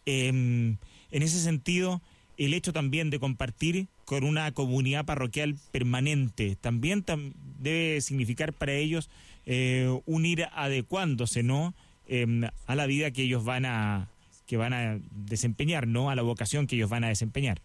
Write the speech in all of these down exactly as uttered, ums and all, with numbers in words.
Eh, en ese sentido, el hecho también de compartir con una comunidad parroquial permanente también tam- debe significar para ellos eh, un ir adecuándose, ¿no? Eh, a la vida que ellos van a que van a desempeñar, ¿no? A la vocación que ellos van a desempeñar.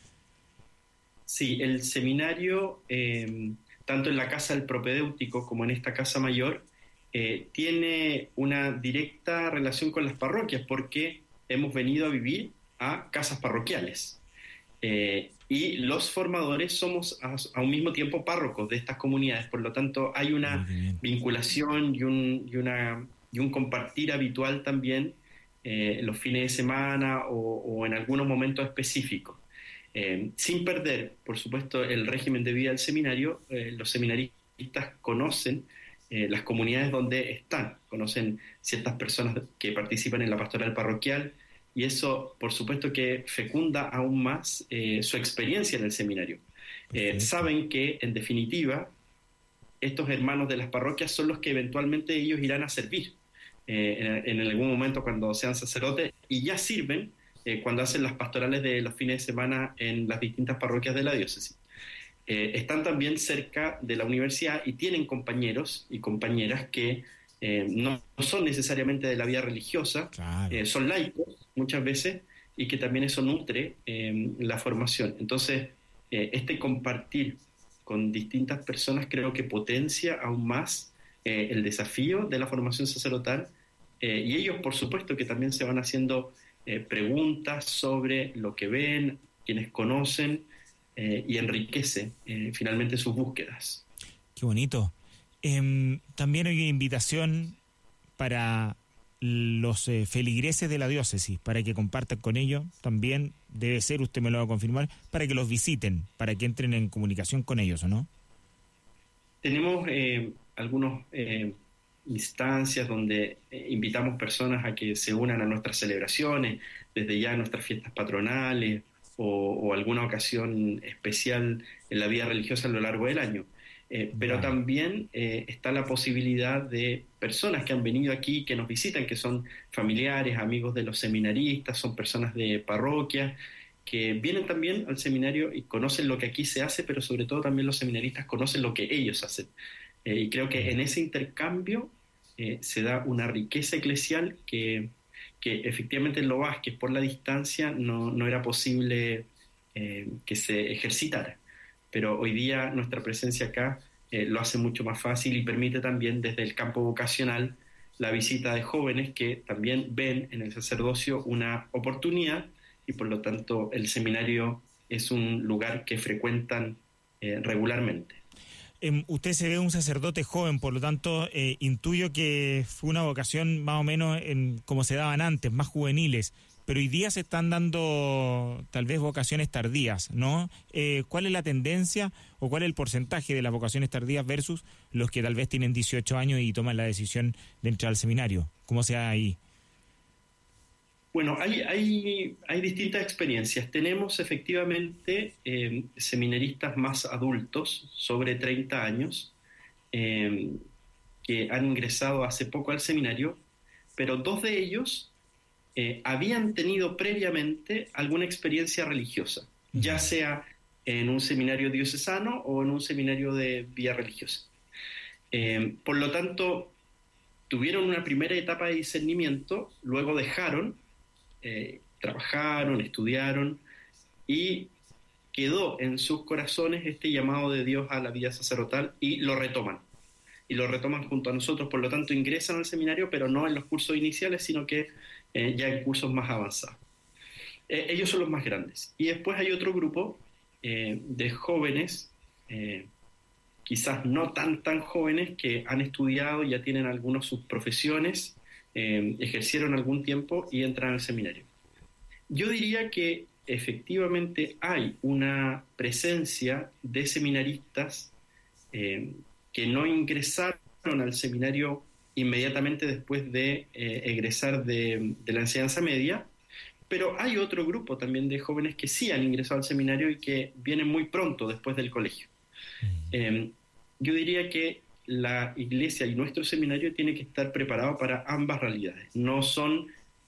Sí, el seminario, eh, tanto en la casa del propedéutico como en esta casa mayor, eh, tiene una directa relación con las parroquias porque hemos venido a vivir a casas parroquiales. Eh, y los formadores somos a, a un mismo tiempo párrocos de estas comunidades, por lo tanto hay Oye, una qué bien. vinculación y un, y una, y un compartir habitual también eh, los fines de semana o, o en algunos momentos específicos. Eh, sin perder, por supuesto, el régimen de vida del seminario, eh, los seminaristas conocen eh, las comunidades donde están, conocen ciertas personas que participan en la pastoral parroquial, y eso, por supuesto, que fecunda aún más eh, su experiencia en el seminario. Eh, Perfecto. saben que, en definitiva, estos hermanos de las parroquias son los que eventualmente ellos irán a servir eh, en, en algún momento cuando sean sacerdotes, y ya sirven eh, cuando hacen las pastorales de los fines de semana en las distintas parroquias de la diócesis. Eh, están también cerca de la universidad y tienen compañeros y compañeras que eh, no son necesariamente de la vida religiosa, Claro. eh, son laicos muchas veces, y que también eso nutre eh, la formación. Entonces, eh, este compartir con distintas personas creo que potencia aún más eh, el desafío de la formación sacerdotal, eh, y ellos, por supuesto, que también se van haciendo eh, preguntas sobre lo que ven, quienes conocen, eh, y enriquece eh, finalmente sus búsquedas. Qué bonito. Em, también hay una invitación para los eh, feligreses de la diócesis, para que compartan con ellos. También debe ser, usted me lo va a confirmar, para que los visiten, para que entren en comunicación con ellos, ¿o no? Tenemos eh, algunas eh, instancias donde eh, invitamos personas a que se unan a nuestras celebraciones, desde ya nuestras fiestas patronales o, o alguna ocasión especial en la vida religiosa a lo largo del año. Eh, pero Ya. también eh, está la posibilidad de personas que han venido aquí, que nos visitan, que son familiares, amigos de los seminaristas, son personas de parroquia, que vienen también al seminario y conocen lo que aquí se hace, pero sobre todo también los seminaristas conocen lo que ellos hacen. Eh, y creo que en ese intercambio eh, se da una riqueza eclesial que, que efectivamente en Lo Vázquez, por la distancia, no, no era posible eh, que se ejercitara. Pero hoy día nuestra presencia acá eh, lo hace mucho más fácil y permite también desde el campo vocacional la visita de jóvenes que también ven en el sacerdocio una oportunidad, y por lo tanto el seminario es un lugar que frecuentan eh, regularmente. Eh, usted se ve un sacerdote joven, por lo tanto, eh, intuyo que fue una vocación más o menos en como se daban antes, más juveniles, pero hoy día se están dando tal vez vocaciones tardías, ¿no? Eh, ¿cuál es la tendencia o cuál es el porcentaje de las vocaciones tardías versus los que tal vez tienen dieciocho años y toman la decisión de entrar al seminario? ¿Cómo se da ahí? Bueno, hay, hay, hay distintas experiencias. Tenemos efectivamente eh, seminaristas más adultos, sobre treinta años, eh, que han ingresado hace poco al seminario, pero dos de ellos eh, habían tenido previamente alguna experiencia religiosa, ya Mm. sea en un seminario diocesano o en un seminario de vida religiosa. Eh, por lo tanto, tuvieron una primera etapa de discernimiento, luego dejaron, eh, trabajaron, estudiaron, y quedó en sus corazones este llamado de Dios a la vida sacerdotal y lo retoman. Y lo retoman junto a nosotros, por lo tanto ingresan al seminario, pero no en los cursos iniciales, sino que eh, ya en cursos más avanzados. Eh, ellos son los más grandes. Y después hay otro grupo eh, de jóvenes, eh, quizás no tan, tan jóvenes, que han estudiado, ya tienen algunas sus profesiones, eh, ejercieron algún tiempo y entran al seminario. Yo diría que efectivamente hay una presencia de seminaristas eh, que no ingresaron al seminario inmediatamente después de eh, egresar de, de la enseñanza media, pero hay otro grupo también de jóvenes que sí han ingresado al seminario y que vienen muy pronto después del colegio. Mm. Eh, yo diría que la iglesia y nuestro seminario tiene que estar preparado para ambas realidades. No son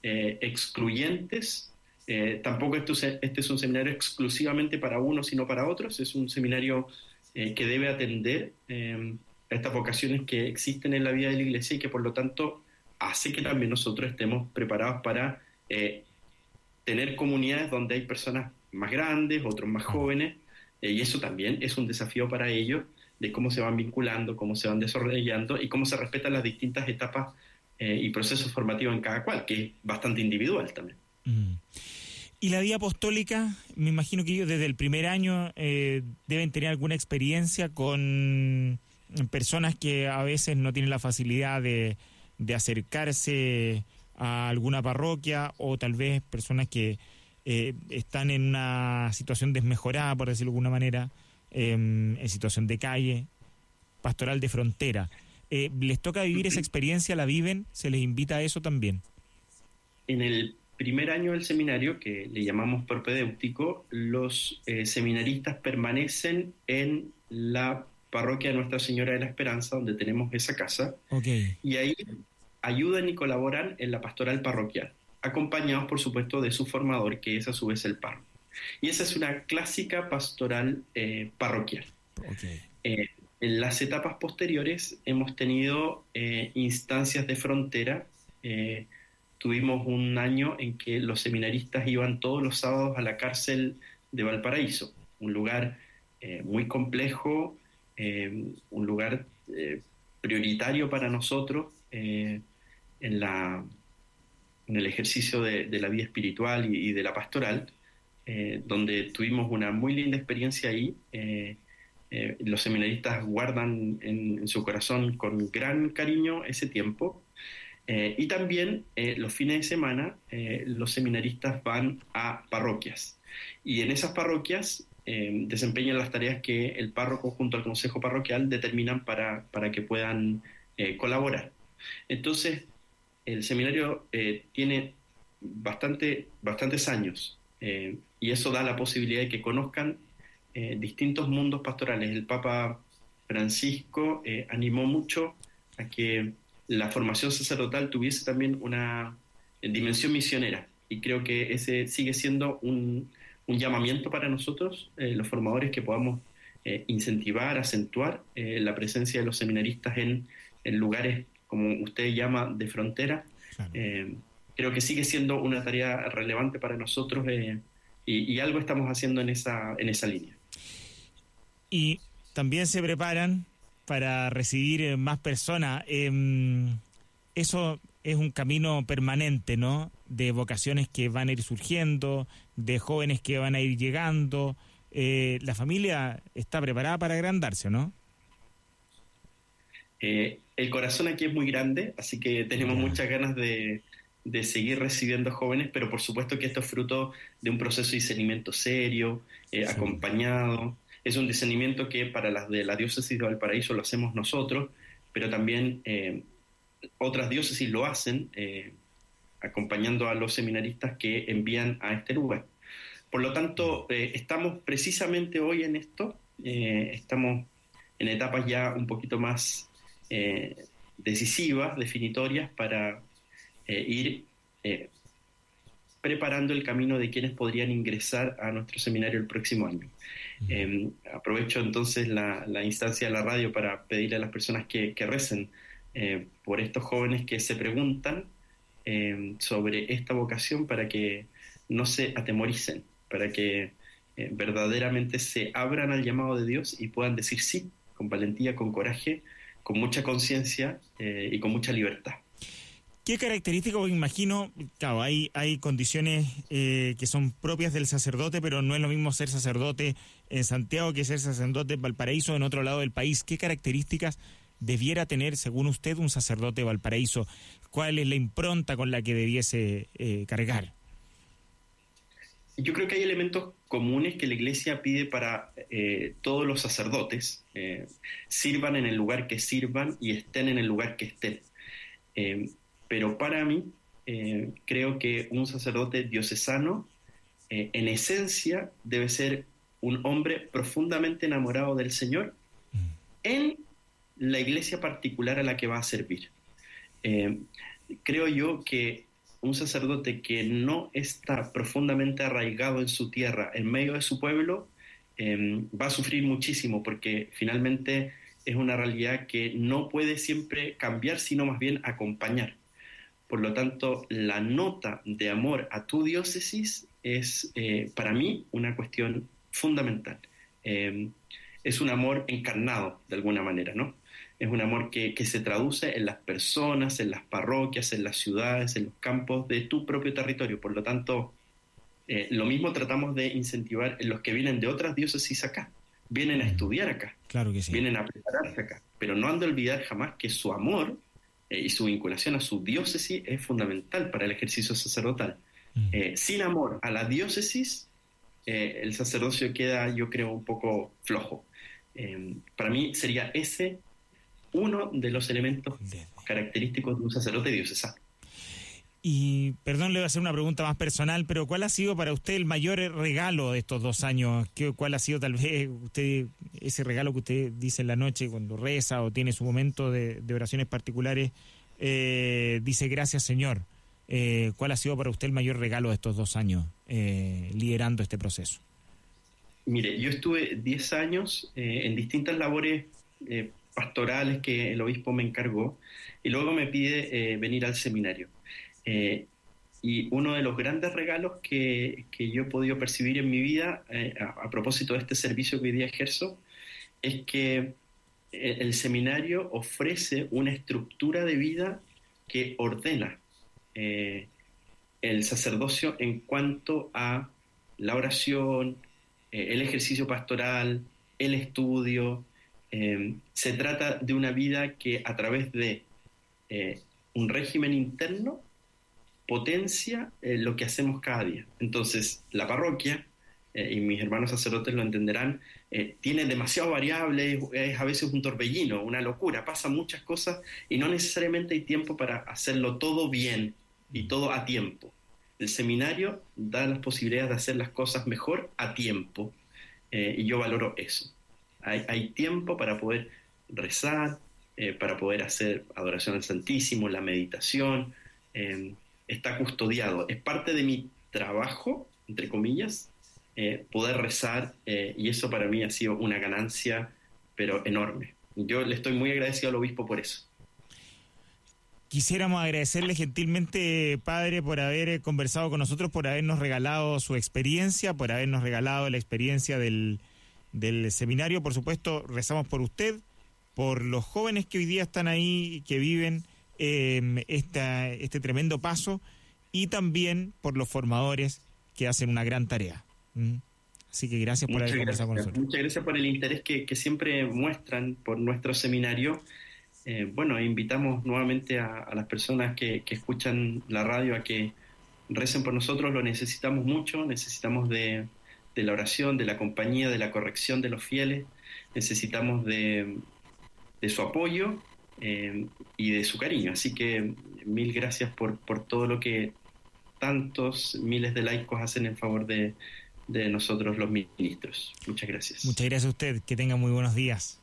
eh, excluyentes. Eh, tampoco esto, este es un seminario exclusivamente para unos, sino para otros. Es un seminario eh, que debe atender eh, a estas vocaciones que existen en la vida de la Iglesia y que por lo tanto hace que también nosotros estemos preparados para eh, tener comunidades donde hay personas más grandes, otros más jóvenes, eh, y eso también es un desafío para ellos, de cómo se van vinculando, cómo se van desarrollando y cómo se respetan las distintas etapas eh, y procesos formativos en cada cual, que es bastante individual también. Mm. Y la vida apostólica, me imagino que ellos desde el primer año eh, deben tener alguna experiencia con personas que a veces no tienen la facilidad de, de acercarse a alguna parroquia, o tal vez personas que eh, están en una situación desmejorada, por decirlo de alguna manera, eh, en situación de calle, pastoral de frontera. Eh, ¿Les toca vivir esa experiencia? ¿La viven? ¿Se les invita a eso también? En el primer año del seminario, que le llamamos propedéutico, los eh, seminaristas permanecen en la parroquia de Nuestra Señora de la Esperanza, donde tenemos esa casa, okay. Y ahí ayudan y colaboran en la pastoral parroquial, acompañados, por supuesto, de su formador, que es a su vez el párroco. Y esa es una clásica pastoral eh, parroquial. Okay. Eh, en las etapas posteriores hemos tenido eh, instancias de frontera. Eh, tuvimos un año en que los seminaristas iban todos los sábados a la cárcel de Valparaíso, un lugar eh, muy complejo, eh, un lugar eh, prioritario para nosotros eh, en, la, en el ejercicio de, de la vida espiritual y, y de la pastoral, eh, donde tuvimos una muy linda experiencia ahí. Eh, eh, los seminaristas guardan en, en su corazón con gran cariño ese tiempo. Eh, y también eh, los fines de semana eh, los seminaristas van a parroquias, y en esas parroquias eh, desempeñan las tareas que el párroco junto al consejo parroquial determinan para, para que puedan eh, colaborar. Entonces, el seminario eh, tiene bastante, bastantes años eh, y eso da la posibilidad de que conozcan eh, distintos mundos pastorales. El Papa Francisco eh, animó mucho a que la formación sacerdotal tuviese también una dimensión misionera, y creo que ese sigue siendo un, un llamamiento para nosotros, eh, los formadores, que podamos eh, incentivar, acentuar eh, la presencia de los seminaristas en, en lugares, como usted llama, de frontera. Claro. Eh, creo que sigue siendo una tarea relevante para nosotros eh, y, y algo estamos haciendo en esa, en esa línea. Y también se preparan para recibir más personas. Eh, eso es un camino permanente, ¿no? De vocaciones que van a ir surgiendo, de jóvenes que van a ir llegando. Eh, la familia está preparada para agrandarse, ¿no? Eh, el corazón aquí es muy grande, así que tenemos yeah. muchas ganas de, de seguir recibiendo jóvenes, pero por supuesto que esto es fruto de un proceso de discernimiento serio, eh, sí. acompañado. Es un discernimiento que para las de la diócesis de Valparaíso lo hacemos nosotros, pero también eh, otras diócesis lo hacen, eh, acompañando a los seminaristas que envían a este lugar. Por lo tanto, eh, estamos precisamente hoy en esto, eh, estamos en etapas ya un poquito más eh, decisivas, definitorias, para eh, ir eh, preparando el camino de quienes podrían ingresar a nuestro seminario el próximo año. Eh, aprovecho entonces la, la instancia de la radio para pedirle a las personas que, que recen eh, por estos jóvenes que se preguntan eh, sobre esta vocación, para que no se atemoricen, para que eh, verdaderamente se abran al llamado de Dios y puedan decir sí, con valentía, con coraje, con mucha conciencia eh, y con mucha libertad. ¿Qué características? Me imagino, claro, hay, hay condiciones eh, que son propias del sacerdote, pero no es lo mismo ser sacerdote en Santiago que ser sacerdote en Valparaíso, en otro lado del país. ¿Qué características debiera tener, según usted, un sacerdote de Valparaíso? ¿Cuál es la impronta con la que debiese eh, cargar? Yo creo que hay elementos comunes que la Iglesia pide para eh, todos los sacerdotes. Eh, sirvan en el lugar que sirvan y estén en el lugar que estén. Eh, pero para mí, eh, creo que un sacerdote diocesano, eh, en esencia, debe ser un hombre profundamente enamorado del Señor en la iglesia particular a la que va a servir. Eh, creo yo que un sacerdote que no está profundamente arraigado en su tierra, en medio de su pueblo, eh, va a sufrir muchísimo porque finalmente es una realidad que no puede siempre cambiar, sino más bien acompañar. Por lo tanto, la nota de amor a tu diócesis es eh, para mí una cuestión fundamental. Eh, es un amor encarnado de alguna manera, ¿no? Es un amor que, que se traduce en las personas, en las parroquias, en las ciudades, en los campos de tu propio territorio. Por lo tanto, eh, lo mismo tratamos de incentivar en los que vienen de otras diócesis acá. Vienen a estudiar acá, claro que sí. Vienen a prepararse acá, pero no han de olvidar jamás que su amor eh, y su vinculación a su diócesis es fundamental para el ejercicio sacerdotal. Mm. Eh, sin amor a la diócesis, eh, el sacerdocio queda, yo creo, un poco flojo. Eh, para mí sería ese uno de los elementos característicos de un sacerdote diocesano. Y, perdón, le voy a hacer una pregunta más personal, pero ¿cuál ha sido para usted el mayor regalo de estos dos años? ¿Qué, ¿Cuál ha sido tal vez usted ese regalo que usted dice en la noche cuando reza o tiene su momento de, de oraciones particulares? Eh, dice, gracias Señor. Eh, ¿Cuál ha sido para usted el mayor regalo de estos dos años eh, liderando este proceso? Mire, yo estuve diez años eh, en distintas labores eh, pastorales que el obispo me encargó y luego me pide eh, venir al seminario. Eh, y uno de los grandes regalos que, que yo he podido percibir en mi vida, eh, a, a propósito de este servicio que hoy día ejerzo, es que el, el seminario ofrece una estructura de vida que ordena eh, el sacerdocio en cuanto a la oración, eh, el ejercicio pastoral, el estudio. Eh, se trata de una vida que a través de eh, un régimen interno potencia eh, lo que hacemos cada día. Entonces, la parroquia, eh, y mis hermanos sacerdotes lo entenderán, eh, tiene demasiadas variables, es a veces un torbellino, una locura, pasan muchas cosas y no necesariamente hay tiempo para hacerlo todo bien y todo a tiempo. El seminario da las posibilidades de hacer las cosas mejor a tiempo, eh, y yo valoro eso. Hay, hay tiempo para poder rezar, eh, para poder hacer adoración al Santísimo, la meditación, eh, está custodiado. Es parte de mi trabajo, entre comillas, eh, poder rezar, eh, y eso para mí ha sido una ganancia, pero enorme. Yo le estoy muy agradecido al obispo por eso. Quisiéramos agradecerle gentilmente, padre, por haber conversado con nosotros, por habernos regalado su experiencia, por habernos regalado la experiencia del, del seminario. Por supuesto, rezamos por usted, por los jóvenes que hoy día están ahí, que viven eh, esta, este tremendo paso, y también por los formadores que hacen una gran tarea. ¿Mm? Así que gracias por muchas haber gracias, conversado con nosotros. Muchas gracias por el interés que, que siempre muestran por nuestro seminario. Eh, bueno, invitamos nuevamente a, a las personas que, que escuchan la radio a que recen por nosotros. Lo necesitamos mucho, necesitamos de, de la oración, de la compañía, de la corrección de los fieles, necesitamos de, de su apoyo eh, y de su cariño. Así que mil gracias por, por todo lo que tantos miles de laicos hacen en favor de, de nosotros los ministros. Muchas gracias. Muchas gracias a usted, que tenga muy buenos días.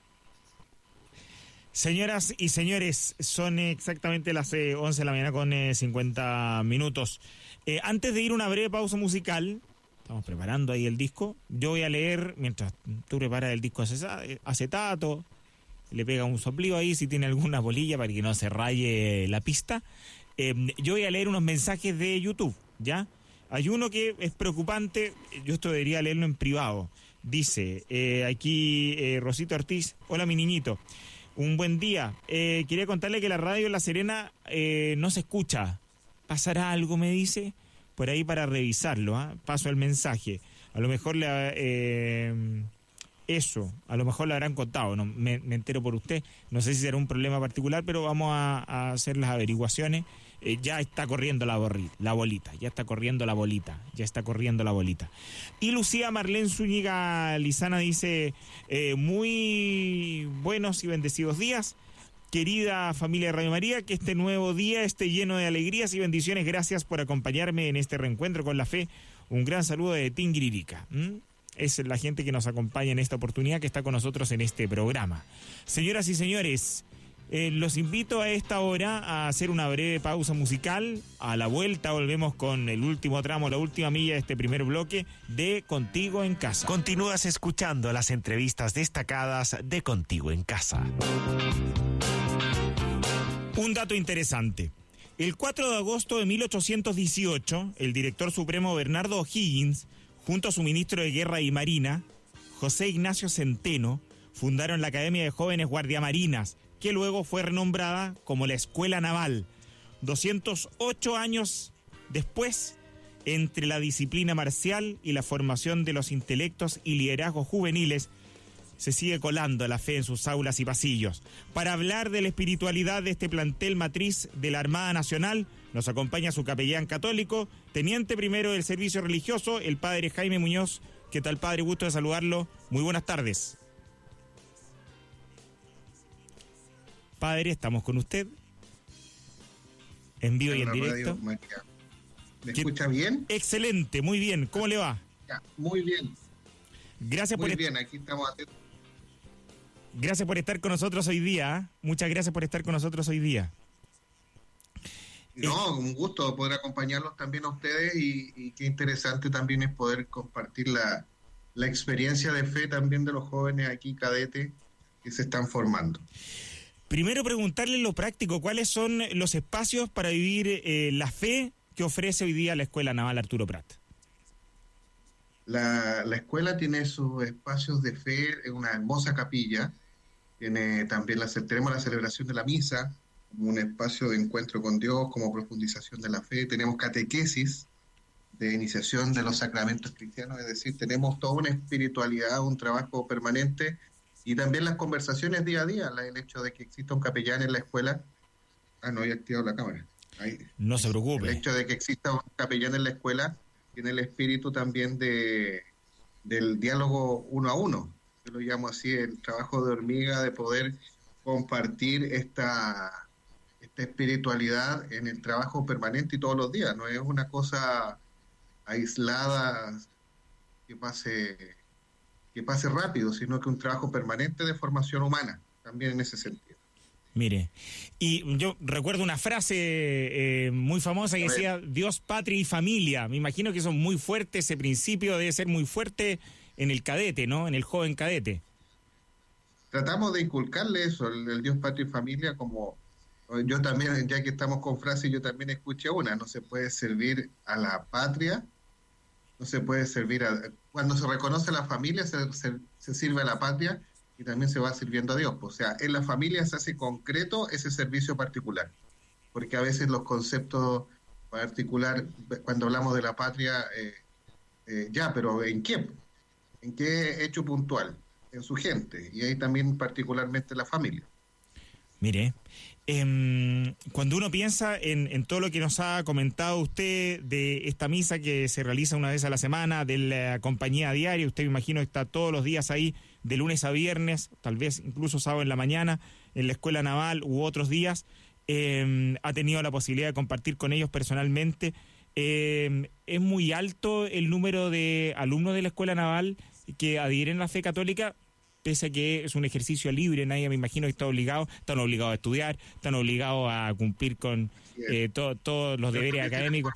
Señoras y señores, son exactamente las eh, once de la mañana con eh, cincuenta minutos. Eh, antes de ir a una breve pausa musical, estamos preparando ahí el disco, yo voy a leer, mientras tú preparas el disco acetato, le pega un soplido ahí si tiene alguna bolilla para que no se raye la pista. Eh, yo voy a leer unos mensajes de YouTube, ¿ya? Hay uno que es preocupante, yo esto debería leerlo en privado. Dice, eh, aquí eh, Rosito Ortiz, hola mi niñito. Un buen día. Eh, quería contarle que la radio en La Serena eh, no se escucha. ¿Pasará algo, me dice? Por ahí para revisarlo. ¿eh? Paso el mensaje. A lo mejor le, eh, eso, a lo mejor le habrán contado. No, me, me entero por usted. No sé si será un problema particular, pero vamos a, a hacer las averiguaciones. Eh, ya está corriendo la, borri, la bolita, ya está corriendo la bolita, ya está corriendo la bolita. Y Lucía Marlene Zúñiga Lizana dice, eh, muy buenos y bendecidos días, querida familia de Radio María, que este nuevo día esté lleno de alegrías y bendiciones. Gracias por acompañarme en este reencuentro con la fe. Un gran saludo de Tinguiririca. ¿Mm? Es la gente que nos acompaña en esta oportunidad, que está con nosotros en este programa. Señoras y señores, Eh, los invito a esta hora a hacer una breve pausa musical. A la vuelta volvemos con el último tramo, la última milla de este primer bloque de Contigo en Casa. Continúas escuchando las entrevistas destacadas de Contigo en Casa. Un dato interesante. El cuatro de agosto de mil ochocientos dieciocho, el director supremo Bernardo O'Higgins, junto a su ministro de Guerra y Marina, José Ignacio Centeno, fundaron la Academia de Jóvenes Guardiamarinas, que luego fue renombrada como la Escuela Naval. doscientos ocho años después, entre la disciplina marcial y la formación de los intelectos y liderazgos juveniles, se sigue colando la fe en sus aulas y pasillos. Para hablar de la espiritualidad de este plantel matriz de la Armada Nacional, nos acompaña su capellán católico, teniente primero del servicio religioso, el padre Jaime Muñoz. ¿Qué tal, padre? Gusto de saludarlo. Muy buenas tardes. Padre, estamos con usted. En vivo y en directo. ¿Me escucha bien? Excelente, muy bien. ¿Cómo le va? Ya, muy bien. Gracias muy por bien, aquí estamos atentos. Gracias por estar con nosotros hoy día. ¿eh? Muchas gracias por estar con nosotros hoy día. No, un gusto poder acompañarlos también a ustedes y, y qué interesante también es poder compartir la, la experiencia de fe también de los jóvenes aquí, cadetes, que se están formando. Primero preguntarle lo práctico, ¿cuáles son los espacios para vivir eh, la fe que ofrece hoy día la Escuela Naval Arturo Prat? La, la escuela tiene sus espacios de fe, es una hermosa capilla, tiene también la, tenemos la celebración de la misa, como un espacio de encuentro con Dios, como profundización de la fe, tenemos catequesis de iniciación de los sacramentos cristianos, es decir, tenemos toda una espiritualidad, un trabajo permanente, y también las conversaciones día a día, el hecho de que exista un capellán en la escuela. Ah, no, he activado la cámara. Ahí. No se preocupe. El hecho de que exista un capellán en la escuela tiene el espíritu también de del diálogo uno a uno. Yo lo llamo así, el trabajo de hormiga, de poder compartir esta, esta espiritualidad en el trabajo permanente y todos los días. No es una cosa aislada que pase... que pase rápido, sino que un trabajo permanente de formación humana, también en ese sentido. Mire, y yo recuerdo una frase eh, muy famosa que decía Dios, patria y familia. Me imagino que eso es muy fuerte, ese principio debe ser muy fuerte en el cadete, ¿no? En el joven cadete. Tratamos de inculcarle eso, el, el Dios, patria y familia, como yo también, ya que estamos con frases, yo también escuché una, no se puede servir a la patria, no se puede servir a... Cuando se reconoce a la familia, se, se, se sirve a la patria y también se va sirviendo a Dios. O sea, en la familia se hace concreto ese servicio particular. Porque a veces los conceptos particular, cuando hablamos de la patria, eh, eh, ya, pero ¿en qué? ¿En qué hecho puntual? En su gente. Y ahí también particularmente la familia. Mire, eh, cuando uno piensa en, en todo lo que nos ha comentado usted de esta misa que se realiza una vez a la semana, de la compañía diaria, usted me imagino está todos los días ahí, de lunes a viernes, tal vez incluso sábado en la mañana, en la Escuela Naval u otros días, eh, ha tenido la posibilidad de compartir con ellos personalmente. Eh, ¿Es muy alto el número de alumnos de la Escuela Naval que adhieren a la fe católica? Pese a que es un ejercicio libre, nadie me imagino que está obligado, están obligados a estudiar, están obligados a cumplir con eh, todos todo los deberes académicos.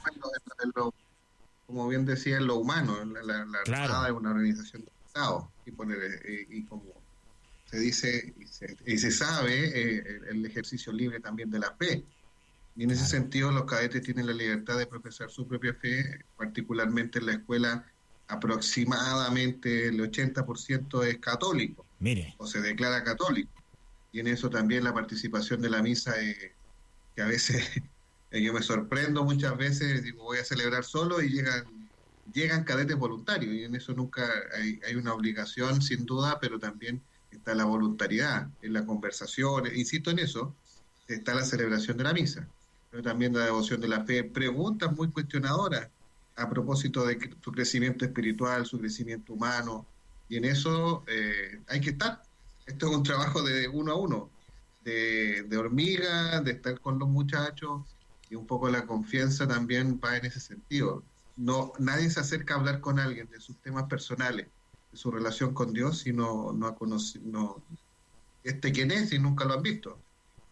Como bien decía, en lo humano, la, la, la claro. Armada es una organización de Estado, y, poner, eh, y como se dice y se, y se sabe, eh, el, el ejercicio libre también de la fe. Y en ese claro. sentido, los cadetes tienen la libertad de profesar su propia fe, particularmente en la escuela. Aproximadamente el ochenta por ciento es católico. Mire. O se declara católico. Y en eso también la participación de la misa, eh, que a veces eh, yo me sorprendo muchas veces, digo, voy a celebrar solo y llegan llegan cadetes voluntarios. Y en eso nunca hay, hay una obligación, sin duda, pero también está la voluntariedad, en la conversación, insisto en eso, está la celebración de la misa, pero también la devoción de la fe. Preguntas muy cuestionadoras a propósito de su crecimiento espiritual, su crecimiento humano, y en eso eh, hay que estar. Esto es un trabajo de uno a uno, de, de hormiga, de estar con los muchachos, y un poco la confianza también va en ese sentido. No, nadie se acerca a hablar con alguien de sus temas personales, de su relación con Dios, si no, no ha conocido, no, este quién es, si nunca lo han visto.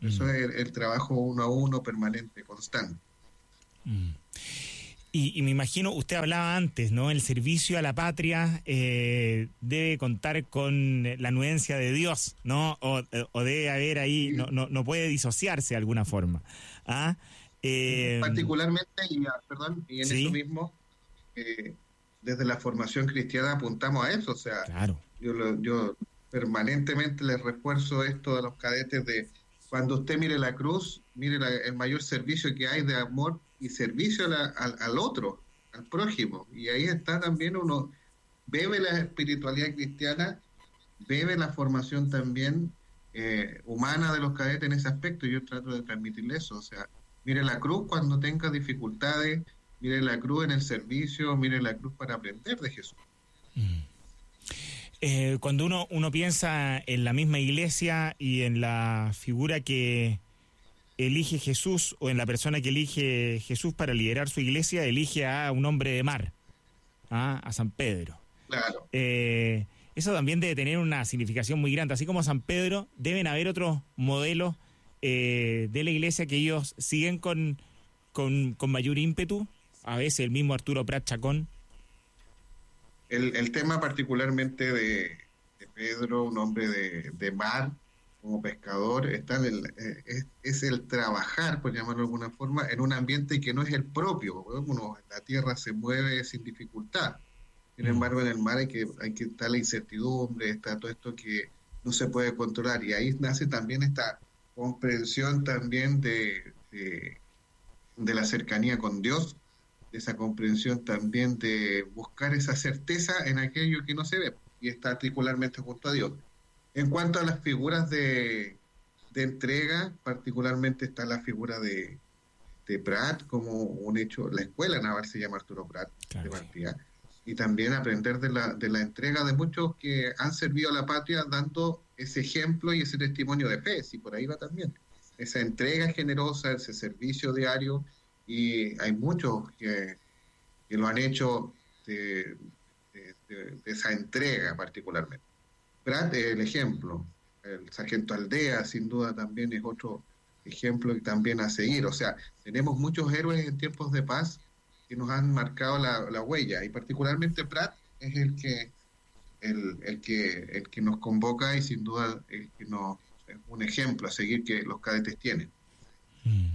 Mm. Eso es el, el trabajo uno a uno permanente, constante. Mm. Y, y me imagino, usted hablaba antes, ¿no? El servicio a la patria eh, debe contar con la anuencia de Dios, ¿no? O, o debe haber ahí, no, no, no puede disociarse de alguna forma. ¿Ah? Eh, Particularmente, y, perdón, y en ¿sí? eso mismo, eh, desde la formación cristiana apuntamos a eso. O sea, claro. yo, lo, yo permanentemente les refuerzo esto a los cadetes de cuando usted mire la cruz, mire la, el mayor servicio que hay de amor y servicio a la, al, al otro, al prójimo. Y ahí está también uno, bebe la espiritualidad cristiana, bebe la formación también eh, humana de los cadetes en ese aspecto. Y yo trato de transmitirle eso. O sea, mire la cruz cuando tenga dificultades, mire la cruz en el servicio, mire la cruz para aprender de Jesús. Mm. Eh, cuando uno, uno piensa en la misma iglesia y en la figura que elige Jesús, o en la persona que elige Jesús para liderar su iglesia, elige a un hombre de mar, ¿ah? A San Pedro. Claro. Eh, eso también debe tener una significación muy grande. Así como San Pedro, deben haber otros modelos eh, de la iglesia que ellos siguen con, con, con mayor ímpetu. A veces el mismo Arturo Prat Chacón. El, el tema particularmente de, de Pedro, un hombre de, de mar, como pescador, está en el, eh, es, es el trabajar, por llamarlo de alguna forma, en un ambiente que no es el propio. Uno, la tierra se mueve sin dificultad. Sin embargo, en el mar hay que, hay que estar la incertidumbre, está todo esto que no se puede controlar. Y ahí nace también esta comprensión también de, de, de la cercanía con Dios, de esa comprensión también de buscar esa certeza en aquello que no se ve, y está particularmente junto a Dios. En cuanto a las figuras de, de entrega, particularmente está la figura de, de Prat, como un hecho, la escuela naval se llama Arturo Prat, claro, de partida, y también aprender de la, de la entrega de muchos que han servido a la patria dando ese ejemplo y ese testimonio de fe, si por ahí va también. Esa entrega generosa, ese servicio diario, y hay muchos que, que lo han hecho de, de, de, de esa entrega particularmente. Prat es el ejemplo, el sargento Aldea sin duda también es otro ejemplo y también a seguir. O sea, tenemos muchos héroes en tiempos de paz que nos han marcado la, la huella, y particularmente Prat es el que, el, el, que, el que nos convoca y sin duda el que nos, es un ejemplo a seguir que los cadetes tienen. Mm.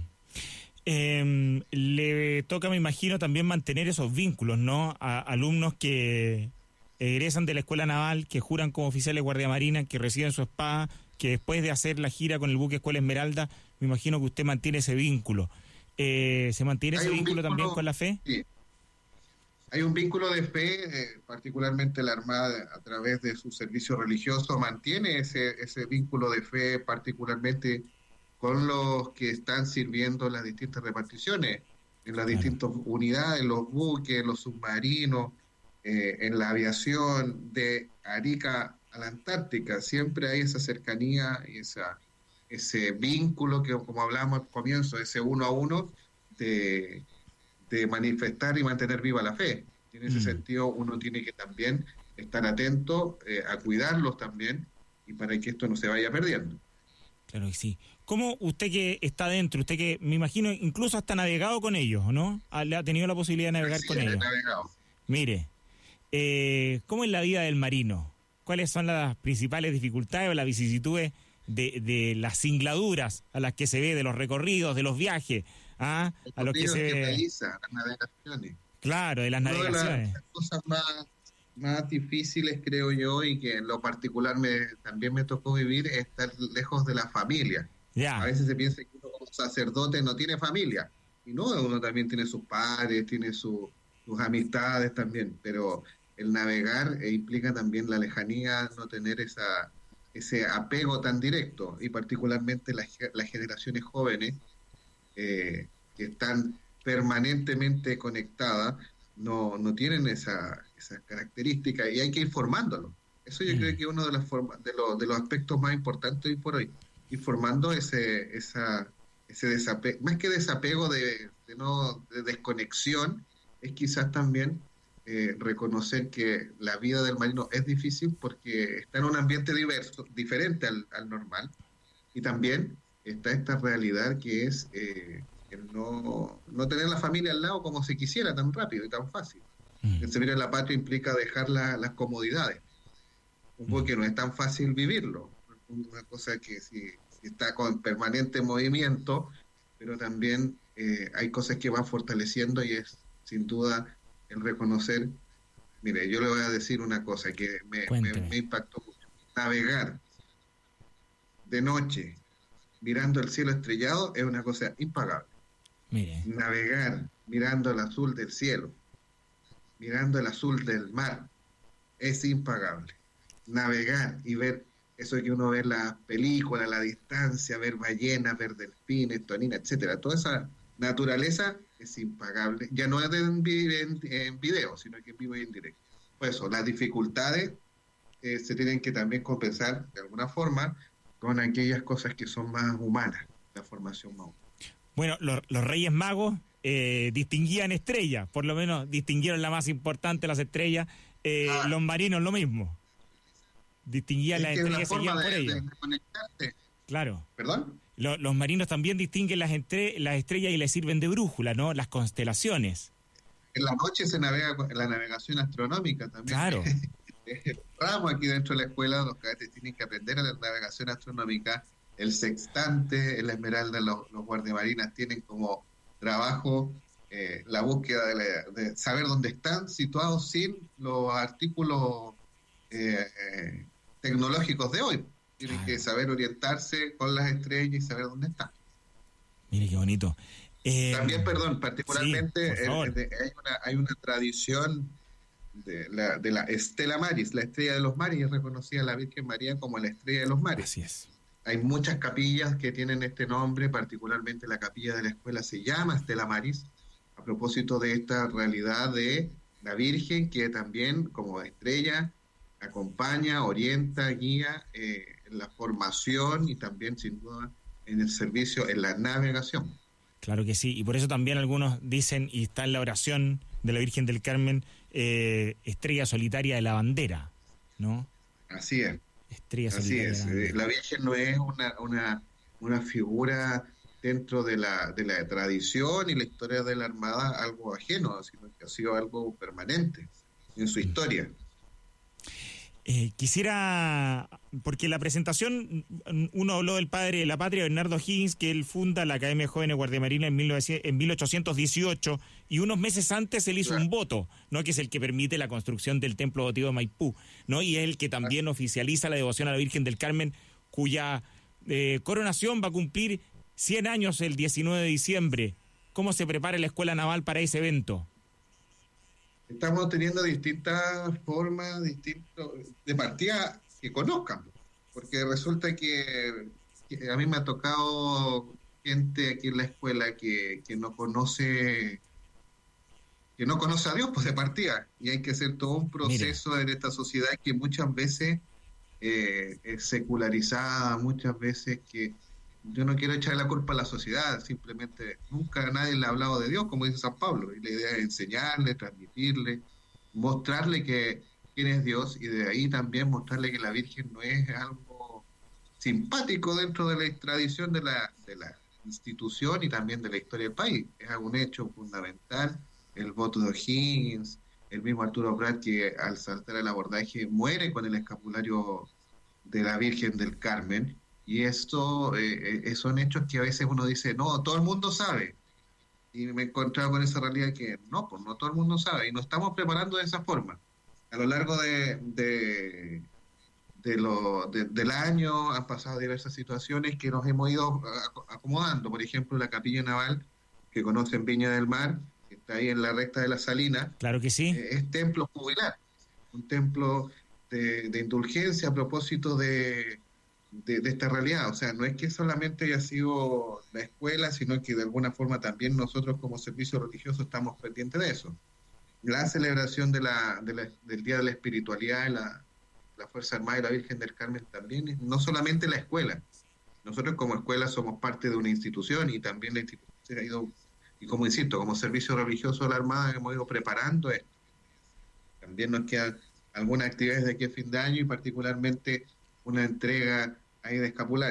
Eh, le toca, me imagino, también mantener esos vínculos, ¿no? A alumnos que egresan de la Escuela Naval, que juran como oficiales de Guardia Marina, que reciben su espada, que después de hacer la gira con el buque Escuela Esmeralda, me imagino que usted mantiene ese vínculo. Eh, ¿Se mantiene ese vínculo, vínculo también con la fe? Sí. Hay un vínculo de fe, eh, particularmente la Armada, a través de su servicio religioso, mantiene ese, ese vínculo de fe, particularmente con los que están sirviendo en las distintas reparticiones, en las claro. distintas unidades, los buques, los submarinos, eh, en la aviación de Arica a la Antártica. Siempre hay esa cercanía y esa, ese vínculo que, como hablábamos al comienzo, ese uno a uno de, de manifestar y mantener viva la fe. Y en ese mm. sentido uno tiene que también estar atento eh, a cuidarlos también, y para que esto no se vaya perdiendo. Claro que sí. ¿Cómo usted que está dentro, usted que me imagino incluso hasta navegado con ellos, ¿no? ¿Le ha tenido la posibilidad de navegar sí, con ellos? Navegado. Mire, eh, ¿cómo es la vida del marino? ¿Cuáles son las principales dificultades o las vicisitudes de, de las singladuras a las que se ve, de los recorridos, de los viajes? ¿Ah? A los que se ve. Que realiza, las navegaciones. Claro, de las Una navegaciones. de las cosas más, más difíciles, creo yo, y que en lo particular me, también me tocó vivir, es estar lejos de la familia. Ya. A veces se piensa que uno como sacerdote no tiene familia, y no, uno también tiene sus padres, tiene su, sus amistades también, pero el navegar eh, implica también la lejanía, no tener esa ese apego tan directo, y particularmente las, las generaciones jóvenes eh, que están permanentemente conectadas, no, no tienen esa, esa característica, y hay que ir formándolo. Eso yo mm. creo que es uno de los, forma, de, los, de los aspectos más importantes hoy por hoy, ir formando ese, esa, ese desapego, más que desapego de, de, no, de desconexión, es quizás también eh, reconocer que la vida del marino es difícil porque está en un ambiente diverso, diferente al, al normal, y también está esta realidad que es eh, el no, no tener la familia al lado como se quisiera tan rápido y tan fácil. Mm, El servir a la patria implica dejar la- las comodidades, un poco mm. que no es tan fácil vivirlo, una cosa que si, si está con permanente movimiento, pero también eh, hay cosas que van fortaleciendo y es sin duda el reconocer. Mire, yo le voy a decir una cosa que me, me, Cuénteme. me impactó mucho. Navegar de noche mirando el cielo estrellado es una cosa impagable. Mire, Navegar mirando el azul del cielo, mirando el azul del mar, es impagable. Navegar y ver eso que uno ve en las películas, la distancia, ver ballenas, ver delfines, toninas, etcétera. Toda esa naturaleza es impagable. Ya no es en, en, en video, sino que en vivo y en directo. Por eso, las dificultades eh, se tienen que también compensar de alguna forma con aquellas cosas que son más humanas, la formación más humana. bueno, los, los Reyes Magos eh, distinguían estrellas, por lo menos distinguieron la más importante, las estrellas. Eh, Ah, los marinos lo mismo, distinguían es las que es estrellas la y seguían forma por de, ellas. de, de conectarte. Claro. ¿Perdón? Lo- los marinos también distinguen las, entre, las estrellas y les sirven de brújula, ¿no? Las constelaciones. En la noche se navega con la navegación astronómica también. Claro. Ramos aquí dentro de la escuela, los cadetes tienen que aprender a la navegación astronómica. El sextante, el esmeralda, los, los guardiamarinas tienen como trabajo eh, la búsqueda de, la- de saber dónde están situados sin los artículos eh, eh, tecnológicos de hoy. Tienen que Claro. saber orientarse con las estrellas y saber dónde están. Mire qué bonito. Eh, También, perdón, sí, particularmente por eh, favor. de- hay una, hay una tradición de la, de la Estela Maris, la estrella de los mares, y es reconocida la Virgen María como la estrella de los mares. Así es. Hay muchas capillas que tienen este nombre, particularmente la capilla de la escuela se llama Estela Maris, a propósito de esta realidad de la Virgen que también como estrella acompaña, orienta, guía eh, en la formación y también sin duda en el servicio, en la navegación. Claro que sí. Y por eso también algunos dicen, y está en la oración de la Virgen del Carmen, eh, estrella solitaria de la bandera, ¿no? Así es. Estrella Así solitaria de la es, eh, bandera. la Virgen no es una, una, una figura dentro de la, de la tradición y la historia de la Armada algo ajeno, sino que ha sido algo permanente en su historia. Eh, quisiera, porque la presentación, uno habló del padre de la patria, Bernardo Higgins, que él funda la Academia de Jóvenes Guardiamarina en, mil novecientos, en mil ochocientos dieciocho, y unos meses antes él hizo Claro. un voto, ¿no? Que es el que permite la construcción del templo votivo de Maipú, ¿no? Y es el que también oficializa la devoción a la Virgen del Carmen, cuya eh, coronación va a cumplir cien años el diecinueve de diciembre. ¿Cómo se prepara la Escuela Naval para ese evento? Estamos teniendo distintas formas, distintos, de partida que conozcan, porque resulta que, que a mí me ha tocado gente aquí en la escuela que, que no conoce que no conoce a Dios, pues de partida, y hay que hacer todo un Mire, proceso en esta sociedad que muchas veces eh, es secularizada, muchas veces que yo no quiero echar la culpa a la sociedad, simplemente nunca nadie le ha hablado de Dios, como dice San Pablo, y la idea es enseñarle, transmitirle, mostrarle que quién es Dios, y de ahí también mostrarle que la Virgen no es algo simpático dentro de la tradición de la, de la institución y también de la historia del país, es un hecho fundamental, el voto de O'Higgins, el mismo Arturo Prat que al saltar el abordaje muere con el escapulario de la Virgen del Carmen, y esto eh, eh, son hechos que a veces uno dice, no, todo el mundo sabe, y me he encontrado con esa realidad que no, pues no todo el mundo sabe, y nos estamos preparando de esa forma. A lo largo de, de, de lo, de, del año han pasado diversas situaciones que nos hemos ido acomodando, por ejemplo, la Capilla Naval, que conocen Viña del Mar, que está ahí en la recta de la Salina, claro que sí. eh, es templo jubilar, un templo de, de indulgencia a propósito de, de, de esta realidad. O sea, no es que solamente haya sido la escuela, sino que de alguna forma también nosotros como servicio religioso estamos pendientes de eso. La celebración de la, de la, del Día de la Espiritualidad de la, la Fuerza Armada y la Virgen del Carmen también es no solamente la escuela. Nosotros como escuela somos parte de una institución y también la institución se ha ido, y como insisto, como servicio religioso de la Armada hemos ido preparando esto. También nos quedan algunas actividades de aquí a fin de año y particularmente una entrega ahí de escapulario.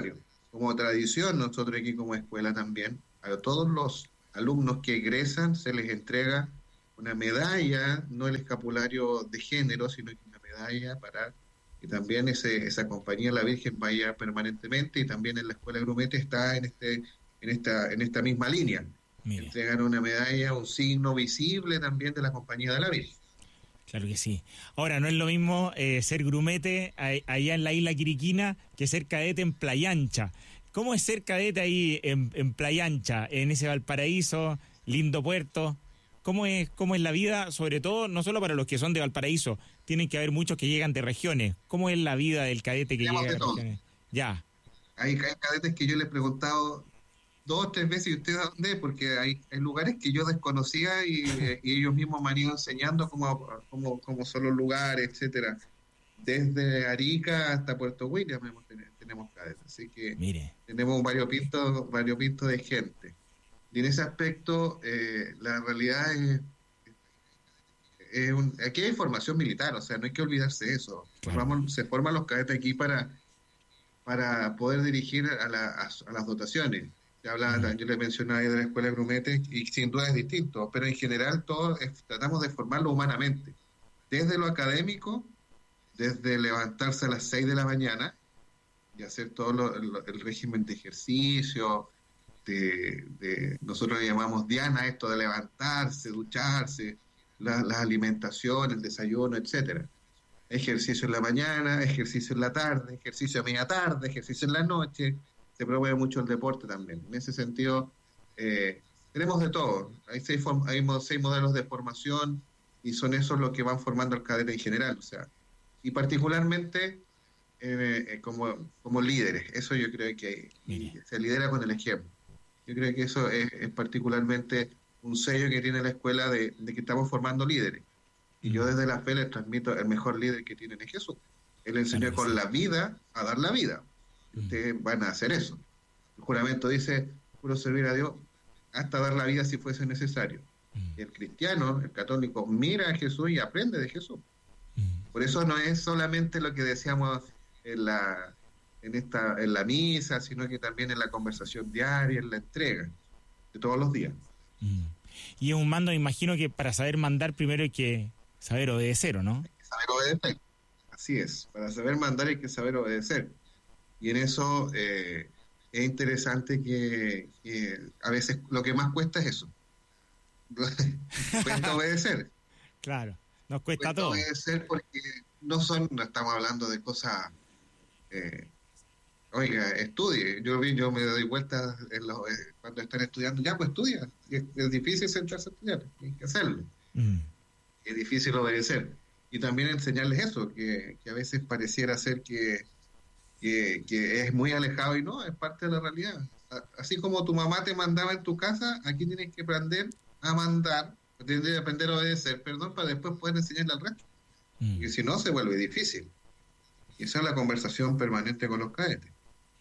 como tradición, nosotros aquí como escuela también, a todos los alumnos que egresan se les entrega una medalla, no el escapulario de género, sino que una medalla para que también ese, esa compañía La Virgen vaya permanentemente, y también en la Escuela Grumete está en este en esta en esta misma línea. Mire. Entregan una medalla, un signo visible también de la compañía de La Virgen. Claro que sí. Ahora, no es lo mismo eh, ser grumete ahí- allá en la isla Quiriquina que ser cadete en Playa Ancha. ¿Cómo es ser cadete ahí en, en Playa Ancha, en ese Valparaíso, lindo puerto? ¿Cómo es, cómo es la vida, sobre todo, no solo para los que son de Valparaíso, tienen que haber muchos que llegan de regiones? ¿Cómo es la vida del cadete que Tenemos llega de de todo. regiones? Ya, Hay, hay cadetes que yo les he preguntado dos o tres veces, ¿y usted a dónde? Porque hay, hay lugares que yo desconocía, y, y ellos mismos me han ido enseñando cómo, cómo, cómo son los lugares, etcétera. Desde Arica hasta Puerto William hemos teni- tenemos cadetes, así que mire. tenemos un variopinto, variopinto de gente. Y en ese aspecto, eh, la realidad es, es un- aquí hay formación militar, o sea, no hay que olvidarse de eso. Claro. Formamos- se forman los cadetes aquí para, para poder dirigir a, la- a- a las dotaciones. Se hablaba, Mm. yo le mencionaba ahí de la escuela Grumete, y sin duda es distinto, pero en general todos es- tratamos de formarlo humanamente, desde lo académico, desde levantarse a las seis de la mañana y hacer todo lo- el, el régimen de ejercicio, de, de- nosotros le llamamos Diana esto de levantarse, ducharse, la, la alimentación, el desayuno, etcétera. Ejercicio en la mañana, ejercicio en la tarde, ejercicio a media tarde, ejercicio en la noche. Se promueve mucho el deporte también. En ese sentido, eh, tenemos de todo. Hay seis, form- hay mo- seis modelos de formación, y son esos los que van formando al cadete en general. O sea, y particularmente eh, eh, como, como líderes. Eso yo creo que y Mire. se lidera con el ejemplo. Yo creo que eso es, es particularmente un sello que tiene la escuela de, de que estamos formando líderes. Y yo Mm. desde la fe les transmito: el mejor líder que tienen es Jesús. Él Claro enseñó que con sí. la vida a dar la vida. Y Mm. ustedes van a hacer eso. El juramento dice: puro servir a Dios hasta dar la vida si fuese necesario. Mm. Y el cristiano, el católico, mira a Jesús y aprende de Jesús. Mm. Por eso no es solamente lo que decíamos en la, en esta, en la misa, sino que también en la conversación diaria, en la entrega de todos los días. Mm. Y es un mando, me imagino que para saber mandar primero hay que saber obedecer, ¿o no? Hay que saber obedecer. Así es, para saber mandar hay que saber obedecer. Y en eso eh, es interesante que, que a veces lo que más cuesta es eso. Cuesta obedecer. Claro, nos cuesta Cuesta todo. obedecer porque no son, no estamos hablando de cosas, eh, oiga, estudie. Yo vi, yo me doy vueltas en los, eh, cuando están estudiando, ya pues estudia. Y Es, es difícil sentarse a estudiar, hay que hacerlo. Mm. Es difícil obedecer. Y también enseñarles eso, que, que a veces pareciera ser que, que, que es muy alejado, y no, es parte de la realidad. A- Así como tu mamá te mandaba en tu casa, aquí tienes que aprender a mandar, tienes que aprender a obedecer, perdón, para después poder enseñarle al resto. Mm. Porque si no, se vuelve difícil. Y esa es la conversación permanente con los cadetes.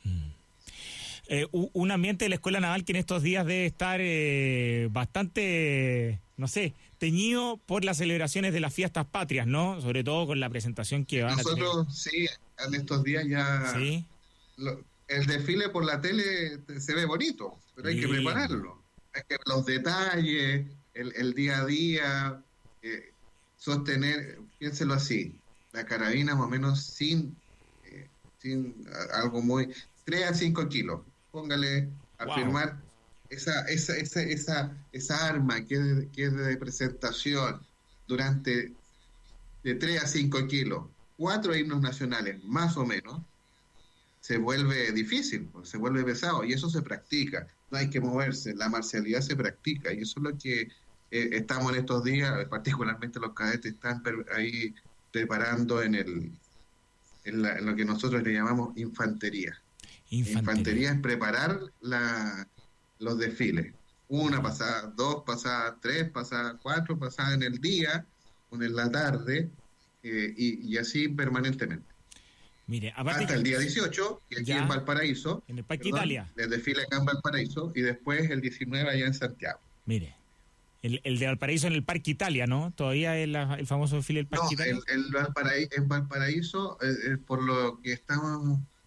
Eh, u- un ambiente de la Escuela Naval que en estos días debe estar eh, bastante, no sé, teñido por las celebraciones de las fiestas patrias, ¿no? Sobre todo con la presentación que van a tener. Nosotros, sí, en estos días ya Sí, lo- el desfile por la tele te- se ve bonito, pero hay que lindo. prepararlo. Hay que los detalles, el, el día a día, eh, sostener, piénselo así, la carabina más o menos sin, eh, sin a- algo muy, tres a cinco kilos. Póngale a Wow. firmar esa, esa, esa, esa, esa arma que es, de, que es de presentación durante de tres a cinco kilos, cuatro himnos nacionales, más o menos, se vuelve difícil, pues, se vuelve pesado, y eso se practica. No hay que moverse, la marcialidad se practica, y eso es lo que eh, estamos en estos días, particularmente los cadetes están per- ahí preparando en, el, en, la- en lo que nosotros le llamamos infantería. Infantería. Infantería es preparar la, los desfiles. Una pasada, dos pasadas, tres pasadas, cuatro pasadas en el día, una en la tarde, eh, y, y así permanentemente. Mire, aparte Hasta que- el día dieciocho, y aquí Ya. en Valparaíso, en el Parque perdón, Italia, el desfile acá en Valparaíso, y después el diecinueve allá en Santiago. mire, el, el de Valparaíso en el Parque Italia, ¿no? Todavía es la- el famoso desfile del No, Parque Italia. el, el Valparaí- en Valparaíso, eh, eh, por lo que estamos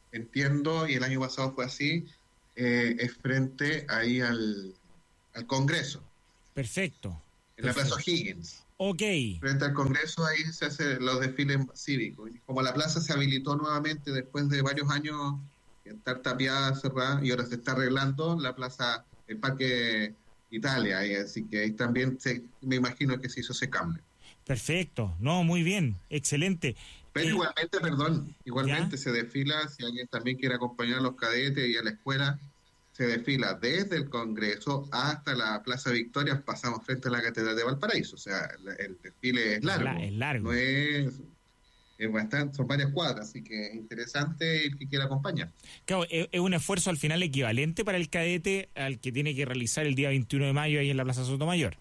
entiendo, y el año pasado fue así, eh, es frente ahí al, al Congreso, Perfecto. en la Plaza Perfecto. O'Higgins. Ok. Frente al Congreso ahí se hacen los desfiles cívicos. Y como la plaza se habilitó nuevamente después de varios años de estar tapiada, cerrada, y ahora se está arreglando la plaza, el Parque Italia, y así que ahí también se, me imagino que se hizo ese cambio. Perfecto. No, muy bien. Excelente. Pero Eh, igualmente, perdón, ¿Ya? igualmente se desfila, si alguien también quiere acompañar a los cadetes y a la escuela, se desfila desde el Congreso hasta la Plaza Victoria, pasamos frente a la Catedral de Valparaíso, o sea, el, el desfile es Es, la- largo, es no largo. es, es bastante, son varias cuadras, así que es interesante el que quiera acompañar. Claro, es, es un esfuerzo al final equivalente para el cadete al que tiene que realizar el día veintiuno de mayo ahí en la Plaza Sotomayor.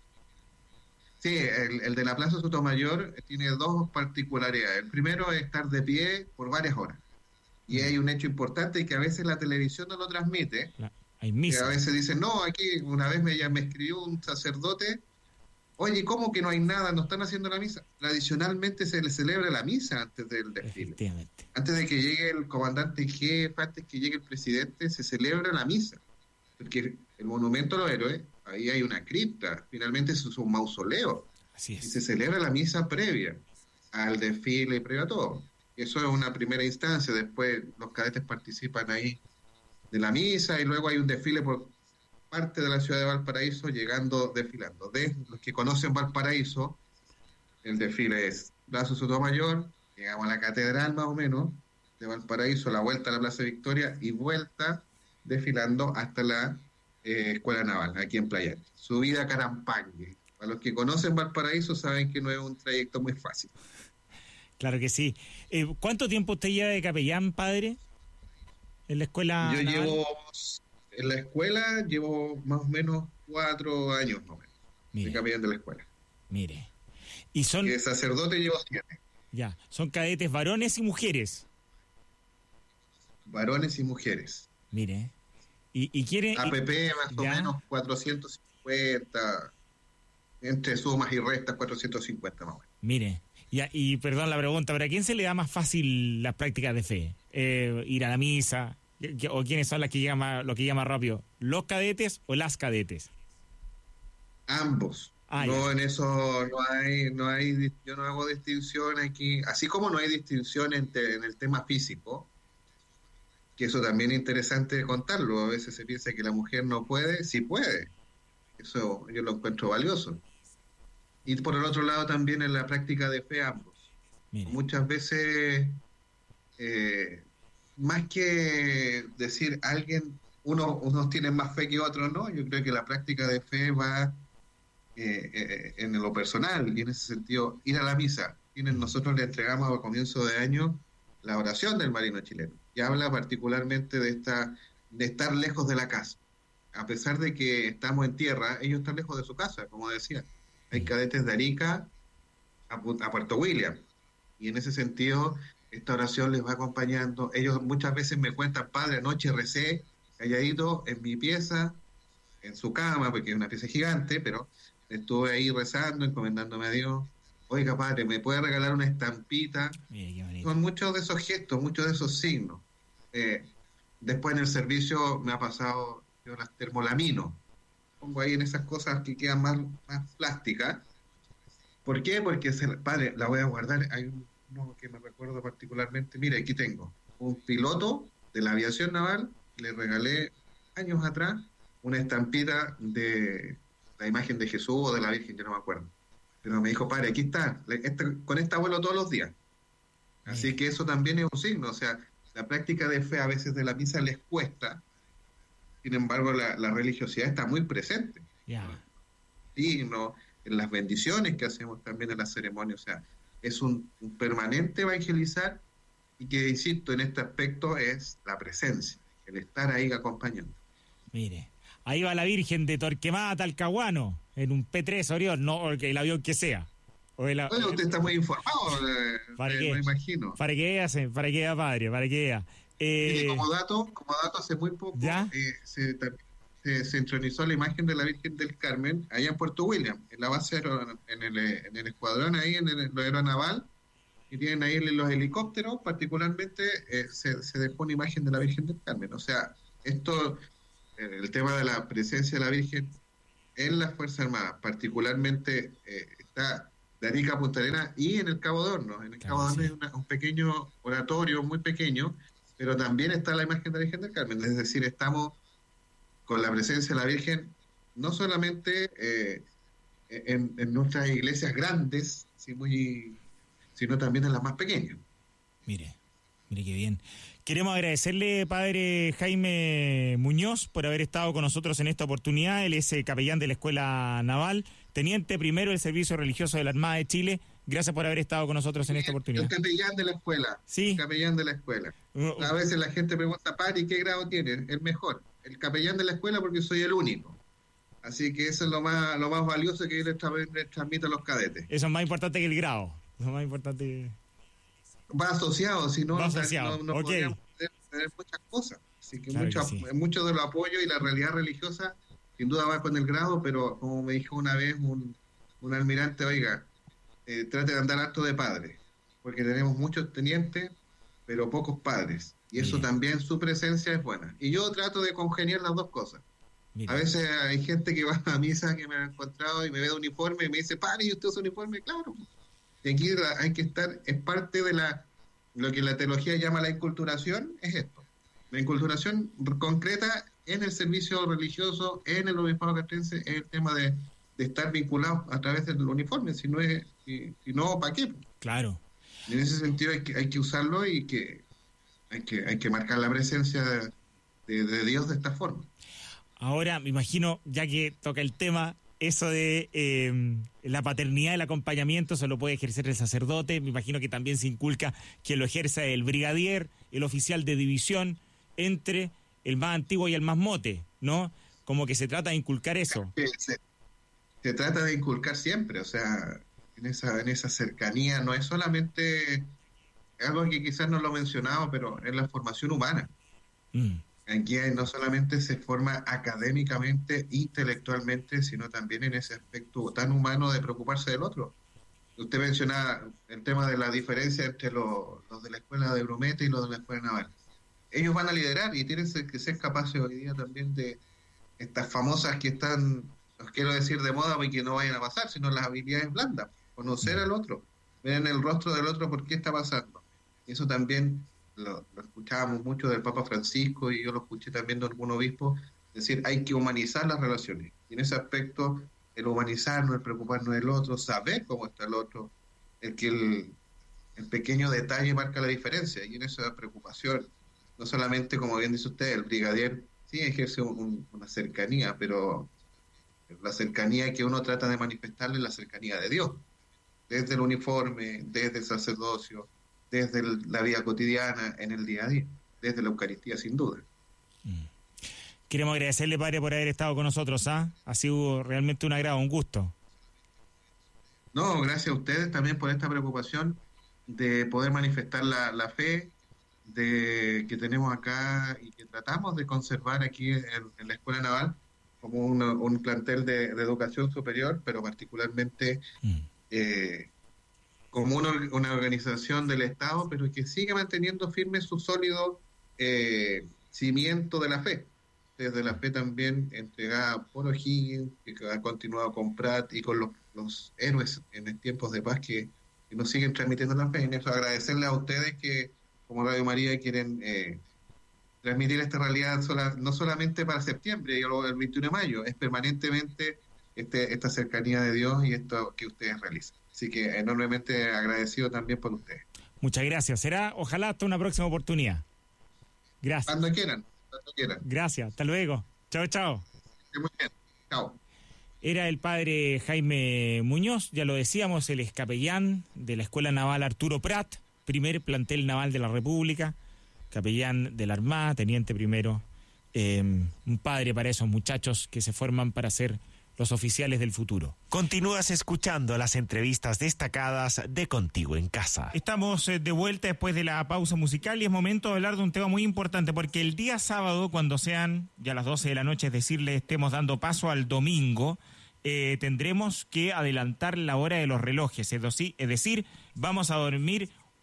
Sí, el, el de la Plaza Sotomayor tiene dos particularidades. El primero es estar de pie por varias horas. Y Mm. hay un hecho importante que a veces la televisión no lo transmite, La- hay que a misas. veces dicen, no, aquí una vez me, ya me escribió un sacerdote, oye, ¿cómo que no hay nada? ¿No están haciendo la misa? Tradicionalmente se le celebra la misa antes del desfile. Efectivamente. Antes de que llegue el comandante en jefe, antes que llegue el presidente, se celebra la misa. Porque el monumento a los héroes, ahí hay una cripta, finalmente eso es un mausoleo. Así Y se es. celebra la misa previa al desfile y previo a todo. Eso es una primera instancia, después los cadetes participan ahí de la misa y luego hay un desfile por parte de la ciudad de Valparaíso llegando, desfilando. De los que conocen Valparaíso, el desfile es Plaza Sotomayor, llegamos a la catedral más o menos de Valparaíso, la vuelta a la Plaza Victoria y vuelta desfilando hasta la eh, Escuela Naval, aquí en Playa Ancha. Subida a Carampangue. Para los que conocen Valparaíso saben que no es un trayecto muy fácil. Claro que sí. Eh, ¿Cuánto tiempo usted lleva de capellán, padre, en la escuela Yo naval? llevo, en la escuela, llevo más o menos cuatro años más o menos, de Mire, capellán de la escuela. mire. Y Y son, de sacerdote llevo siete, ya, son cadetes varones y mujeres. varones y mujeres. Mire. Y, y quiere, A y- P P más o ya, menos cuatrocientos cincuenta, entre sumas y restas cuatrocientos cincuenta más o menos. mire. Ya, y perdón la pregunta, ¿pero a quién se le da más fácil las prácticas de fe? Eh, ¿Ir a la misa? ¿Qué- ¿O quiénes son las que llegan más, lo que llegan más rápido? ¿Los cadetes o las cadetes? Ambos. Ah, ya. No, en eso no hay, no hay, yo no hago distinción aquí, así como no hay distinción en, te- en el tema físico, que eso también es interesante contarlo. A veces se piensa que la mujer no puede, sí puede. Eso yo lo encuentro valioso. Y por el otro lado también en la práctica de fe ambos. Mire. Muchas veces, eh, más que decir alguien, uno, unos tienen más fe que otros, no, yo creo que la práctica de fe va eh, eh, en lo personal y en ese sentido ir a la misa. Quienes nosotros le entregamos a comienzo de año la oración del marino chileno y habla particularmente de, esta, de estar lejos de la casa. A pesar de que estamos en tierra, ellos están lejos de su casa, como decía. Hay cadetes de Arica a, a Puerto William. Y en ese sentido, esta oración les va acompañando. Ellos muchas veces me cuentan, padre, anoche recé calladito en mi pieza, en su cama, porque es una pieza gigante, pero estuve ahí rezando, encomendándome a Dios. Oiga, padre, ¿me puede regalar una estampita? Mire, qué bonito. Son muchos de esos gestos, muchos de esos signos. Eh, después en el servicio me ha pasado, yo las termolamino. Pongo ahí en esas cosas que quedan más, más plásticas. ¿Por qué? Porque, se, padre, la voy a guardar. Hay uno que me recuerdo particularmente. Mira, aquí tengo un piloto de la aviación naval. Le regalé años atrás una estampita de la imagen de Jesús o de la Virgen, yo no me acuerdo. Pero me dijo, padre, aquí está. Esta, con esta vuelo todos los días. Así Mire. que eso también es un signo. O sea, la práctica de fe a veces de la misa les cuesta. Sin embargo, la, la religiosidad está muy presente. Ya. Sí, no, en las bendiciones que hacemos también en la ceremonia, o sea, es un, un permanente evangelizar y que, insisto, en este aspecto es la presencia, el estar ahí acompañando. Mire. Ahí va la Virgen de Torquemada, Talcahuano, en un P tres Orión, no porque el avión que sea. O el, Bueno, usted está muy informado, eh, ¿Para eh, qué? me imagino. Para que vea, se- para que vea, padre, para que vea. Mire, Eh, como dato, como dato hace muy poco ¿Ya? eh, se, se, se entronizó la imagen de la Virgen del Carmen allá en Puerto William, en la base aero, en el, en el escuadrón ahí, en el, el aeronaval. que tienen ahí los helicópteros, particularmente eh, se, se dejó una imagen de la Virgen del Carmen. O sea, esto, eh, el tema de la presencia de la Virgen en las Fuerzas Armadas, particularmente eh, está de Arica a Punta Arenas y en el Cabo de Hornos. En el Claro, Cabo de Hornos sí. hay una- un pequeño oratorio, muy pequeño, pero también está la imagen de la Virgen del Carmen. Es decir, estamos con la presencia de la Virgen no solamente eh, en, en nuestras iglesias grandes, sí, muy, sino también en las más pequeñas. Mire, mire qué bien. Queremos agradecerle, padre Jaime Muñoz, por haber estado con nosotros en esta oportunidad. Él es eh, capellán de la Escuela Naval, teniente primero del Servicio Religioso de la Armada de Chile. Gracias por haber estado con nosotros en esta El oportunidad. capellán de la escuela. Sí. El capellán de la escuela. Uh, A veces la gente pregunta, Pari, ¿qué grado tiene? El mejor. El capellán de la escuela porque soy el único. Así que eso es lo más, lo más valioso que yo les, tra- les transmito a los cadetes. Eso es más importante que el grado. Eso es más importante que... Va asociado, si no, Va no, asociado, no ok. podríamos tener, tener muchas cosas. Así que, Claro mucho, que sí. mucho de los apoyos y la realidad religiosa sin duda va con el grado, pero como me dijo una vez un, un almirante, oiga, eh, trate de andar harto de padres, porque tenemos muchos tenientes, pero pocos padres. Y eso Bien. también, su presencia es buena. Y yo trato de congeniar las dos cosas. Mire, A veces hay gente que va a misa que me ha encontrado y me ve de uniforme y me dice, Padre, ¿y usted usa uniforme? Claro. Y aquí la- hay que estar, es parte de la lo que la teología llama la inculturación, es esto. La inculturación concreta en el servicio religioso, en el obispado castrense, es el tema de, de estar vinculados a través del uniforme, si no, es, si, si no, ¿para qué? claro. Y en ese sentido hay que, hay que usarlo y que hay que, hay que marcar la presencia de, de- de Dios de esta forma. Ahora, me imagino, ya que toca el tema, eso de eh, la paternidad, el acompañamiento, se lo puede ejercer el sacerdote. Me imagino que también se inculca que lo ejerza el brigadier, el oficial de división, entre el más antiguo y el más mote, ¿no? Como que se trata de inculcar eso. Que se, se trata de inculcar siempre, o sea, en esa, en esa cercanía, no es solamente algo que quizás no lo he mencionado, pero es la formación humana. Mm, Aquí no solamente se forma académicamente, intelectualmente, sino también en ese aspecto tan humano de preocuparse del otro. Usted mencionaba el tema de la diferencia entre los, los de la escuela de Brumete y los de la escuela naval. Ellos van a liderar y tienen que ser capaces hoy día también de estas famosas que están, no quiero decir de moda y que no vayan a pasar, sino las habilidades blandas, conocer al otro, ver en el rostro del otro por qué está pasando. Y eso también lo, lo escuchábamos mucho del Papa Francisco y yo lo escuché también de algún obispo, decir, hay que humanizar las relaciones. Y en ese aspecto, el humanizarnos, el preocuparnos del otro, saber cómo está el otro, el que el, el pequeño detalle marca la diferencia. Y en esa preocupación, no solamente, como bien dice usted, el brigadier sí ejerce un, una cercanía, pero la cercanía que uno trata de manifestarle es la cercanía de Dios, desde el uniforme, desde el sacerdocio, desde el, la vida cotidiana, en el día a día, desde la Eucaristía, sin duda. Queremos agradecerle, padre, por haber estado con nosotros, ¿ah? Ha sido realmente un agrado, un gusto. No, gracias a ustedes también por esta preocupación de poder manifestar la, la fe de que tenemos acá y que tratamos de conservar aquí en, en la Escuela Naval como una, un plantel de, de educación superior, pero particularmente Mm. eh, como una, una organización del Estado, pero que sigue manteniendo firme su sólido eh, cimiento de la fe. Desde la fe también entregada por O'Higgins, que ha continuado con Prat y con los, los héroes en tiempos de paz que, que nos siguen transmitiendo la fe. En eso agradecerle a ustedes que, como Radio María, quieren eh, transmitir esta realidad sola, no solamente para septiembre y el veintiuno de mayo, es permanentemente este, esta cercanía de Dios y esto que ustedes realizan. Así que enormemente agradecido también por ustedes. Muchas gracias. Será, ojalá, hasta una próxima oportunidad. Gracias. Cuando quieran, cuando quieran. Gracias. Hasta luego. Chao, chao. Que muy bien. Chao. Era el padre Jaime Muñoz, ya lo decíamos, el ex capellán de la Escuela Naval Arturo Prat, primer plantel naval de la República, capellán de la Armada, teniente primero, eh, un padre para esos muchachos que se forman para ser los oficiales del futuro. Continúas escuchando las entrevistas destacadas de Contigo en Casa. Estamos eh, de vuelta después de la pausa musical y es momento de hablar de un tema muy importante porque el día sábado, cuando sean ya las doce de la noche, es decir, le estemos dando paso al domingo, eh, tendremos que adelantar la hora de los relojes, es decir, vamos a dormir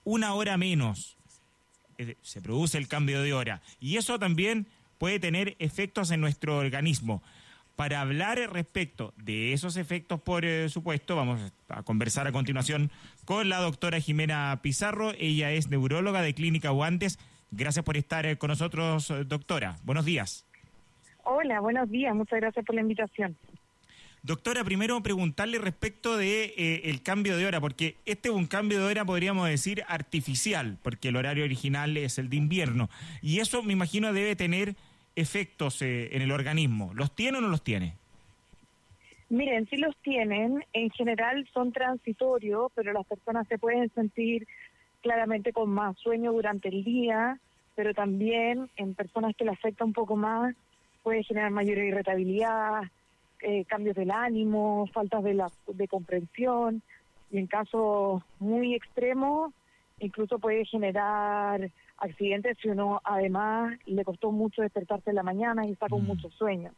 una hora menos, eh, se produce el cambio de hora. Y eso también puede tener efectos en nuestro organismo. Para hablar respecto de esos efectos, por eh, supuesto, vamos a conversar a continuación con la doctora Jimena Pizarro. Ella es neuróloga de Clínica Guantes. Gracias por estar eh, con nosotros, doctora. Buenos días. Hola, buenos días. Muchas gracias por la invitación. Doctora, primero preguntarle respecto de eh, el cambio de hora, porque este es un cambio de hora, podríamos decir, artificial, porque el horario original es el de invierno. Y eso, me imagino, debe tener efectos eh, en el organismo. ¿Los tiene o no los tiene? Miren, sí los tienen. En general son transitorios, pero las personas se pueden sentir claramente con más sueño durante el día, pero también en personas que le afecta un poco más puede generar mayor irritabilidad, eh, cambios del ánimo, faltas de, la, de comprensión, y en casos muy extremos incluso puede generar accidentes si uno además le costó mucho despertarse en la mañana y está con mm. mucho sueño.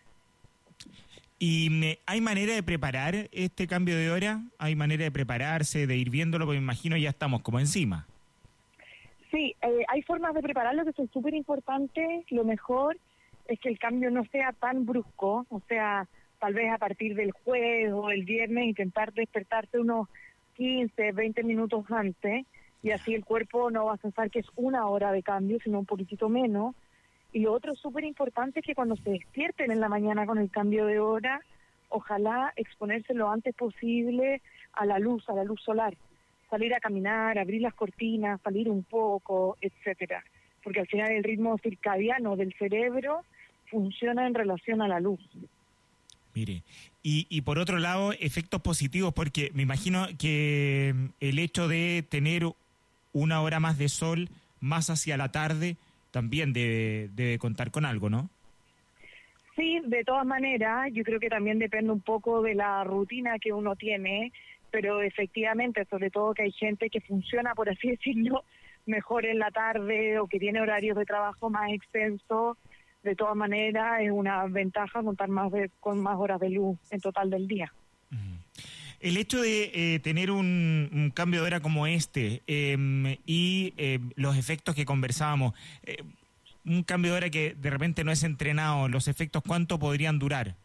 ¿Y hay manera de preparar este cambio de hora? ¿Hay manera de prepararse, de ir viéndolo? Porque me imagino ya estamos como encima. Sí, eh, hay formas de prepararlo que son súper importantes. Lo mejor es que el cambio no sea tan brusco, o sea, tal vez a partir del jueves o el viernes intentar despertarse unos quince, veinte minutos antes, y así el cuerpo no va a pensar que es una hora de cambio, sino un poquitito menos. Y lo otro súper importante es que cuando se despierten en la mañana con el cambio de hora, ojalá exponerse lo antes posible a la luz, a la luz solar. Salir a caminar, abrir las cortinas, salir un poco, etcétera. Porque al final el ritmo circadiano del cerebro funciona en relación a la luz. Mire, y, y por otro lado, efectos positivos, porque me imagino que el hecho de tener una hora más de sol más hacia la tarde también debe, debe contar con algo, ¿no? Sí, de todas maneras, yo creo que también depende un poco de la rutina que uno tiene, pero efectivamente, sobre todo que hay gente que funciona, por así decirlo, mejor en la tarde o que tiene horarios de trabajo más extensos. De todas maneras, es una ventaja contar más de, con más horas de luz en total del día. El hecho de eh, tener un, un cambio de hora como este eh, y eh, los efectos que conversábamos, eh, un cambio de hora que de repente no es entrenado, los efectos, ¿cuánto podrían durar?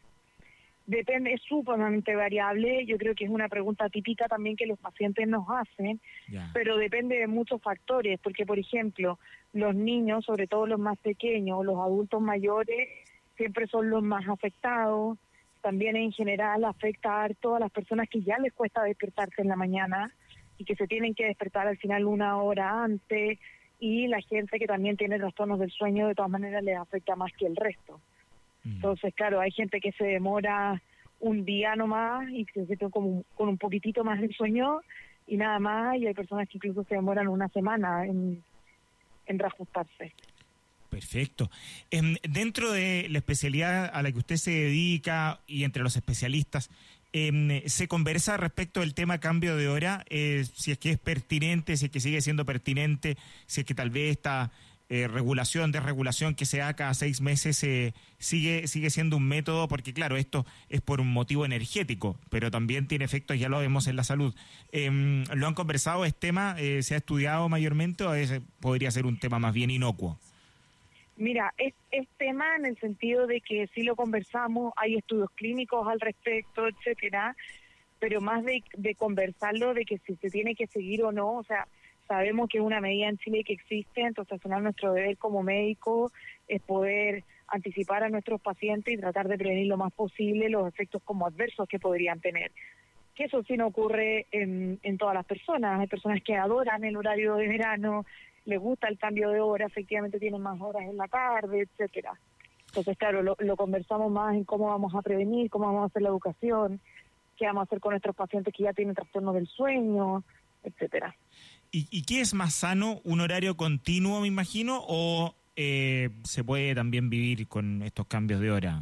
Depende, es sumamente variable. Yo creo que es una pregunta típica también que los pacientes nos hacen, yeah. pero depende de muchos factores, porque por ejemplo, los niños, sobre todo los más pequeños, los adultos mayores, siempre son los más afectados. También en general afecta harto a las personas que ya les cuesta despertarse en la mañana y que se tienen que despertar al final una hora antes, y la gente que también tiene trastornos del sueño de todas maneras les afecta más que el resto. Entonces, claro, hay gente que se demora un día nomás y se siente como con un poquitito más de sueño y nada más, y hay personas que incluso se demoran una semana en, en reajustarse. Perfecto. Eh, dentro de la especialidad a la que usted se dedica y entre los especialistas, eh, ¿se conversa respecto del tema cambio de hora? Eh, si es que es pertinente, si es que sigue siendo pertinente, si es que tal vez esta eh, regulación, desregulación que se da cada seis meses eh, sigue, sigue siendo un método, porque claro, esto es por un motivo energético, pero también tiene efectos, ya lo vemos en la salud. Eh, ¿Lo han conversado? ¿Es tema? Eh, ¿Se ha estudiado mayormente o es, podría ser un tema más bien inocuo? Mira, es, es tema en el sentido de que sí lo conversamos, hay estudios clínicos al respecto, etcétera, pero más de, de conversarlo de que si se tiene que seguir o no, o sea, sabemos que es una medida en Chile que existe, entonces al final nuestro deber como médico es poder anticipar a nuestros pacientes y tratar de prevenir lo más posible los efectos como adversos que podrían tener. Que eso sí no ocurre en, en todas las personas, hay personas que adoran el horario de verano, les gusta el cambio de hora, efectivamente tienen más horas en la tarde, etcétera. Entonces, claro, lo, lo conversamos más en cómo vamos a prevenir, cómo vamos a hacer la educación, qué vamos a hacer con nuestros pacientes que ya tienen trastornos del sueño, etcétera. ¿Y, y qué es más sano, un horario continuo, me imagino, o eh, se puede también vivir con estos cambios de hora?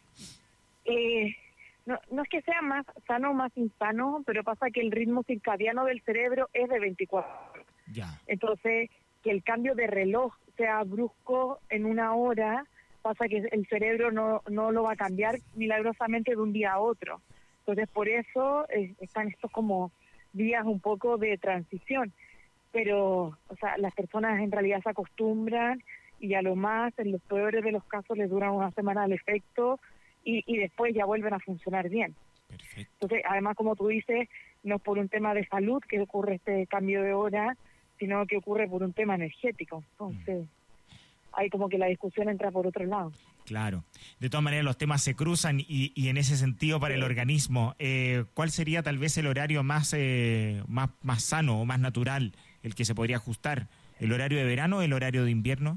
Eh, no, no es que sea más sano o más insano, pero pasa que el ritmo circadiano del cerebro es de veinticuatro horas. Ya. Entonces, que el cambio de reloj sea brusco en una hora, pasa que el cerebro no, no lo va a cambiar milagrosamente de un día a otro. Entonces, por eso eh, están estos como días un poco de transición. pero, o sea, las personas en realidad se acostumbran y a lo más, en los peores de los casos, les dura una semana el efecto y, y después ya vuelven a funcionar bien. Perfecto. Entonces, además, como tú dices, no es por un tema de salud que ocurre este cambio de hora, sino que ocurre por un tema energético. Entonces, mm. hay como que la discusión entra por otro lado. Claro. De todas maneras, los temas se cruzan y, y en ese sentido, para el organismo, eh, ¿cuál sería tal vez el horario más, eh, más, más sano o más natural, el que se podría ajustar? ¿El horario de verano o el horario de invierno?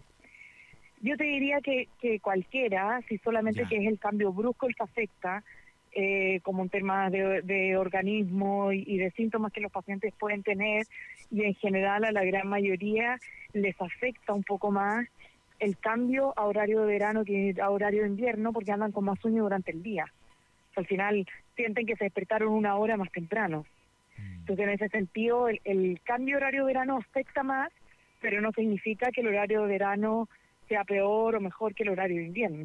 Yo te diría que, que cualquiera, si solamente ya. que es el cambio brusco el que afecta, eh, como un tema de, de organismo y, y de síntomas que los pacientes pueden tener, y en general a la gran mayoría les afecta un poco más el cambio a horario de verano que a horario de invierno, porque andan con más sueño durante el día. O sea, al final sienten que se despertaron una hora más temprano. Entonces, en ese sentido, el, el cambio de horario de verano afecta más, pero no significa que el horario de verano sea peor o mejor que el horario de invierno.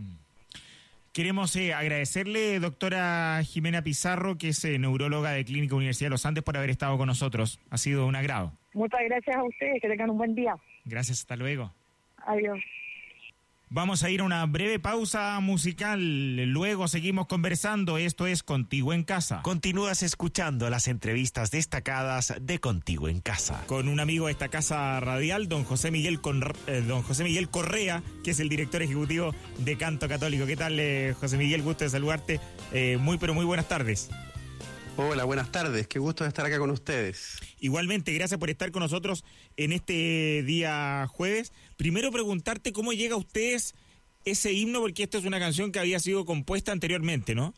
Queremos eh, agradecerle, doctora Jimena Pizarro, que es eh, neuróloga de Clínica Universidad de los Andes, por haber estado con nosotros. Ha sido un agrado. Muchas gracias a ustedes, que tengan un buen día. Gracias, hasta luego. Adiós. Vamos a ir a una breve pausa musical, luego seguimos conversando. Esto es Contigo en Casa. Continúas escuchando las entrevistas destacadas de Contigo en Casa. Con un amigo de esta casa radial, don José Miguel, Con, eh, don José Miguel Correa, que es el director ejecutivo de Canto Católico. ¿Qué tal, eh, José Miguel? Gusto de saludarte. Eh, muy, pero muy buenas tardes. Hola, buenas tardes. Qué gusto de estar acá con ustedes. Igualmente, gracias por estar con nosotros en este día jueves. Primero preguntarte cómo llega a ustedes ese himno, porque esta es una canción que había sido compuesta anteriormente, ¿no?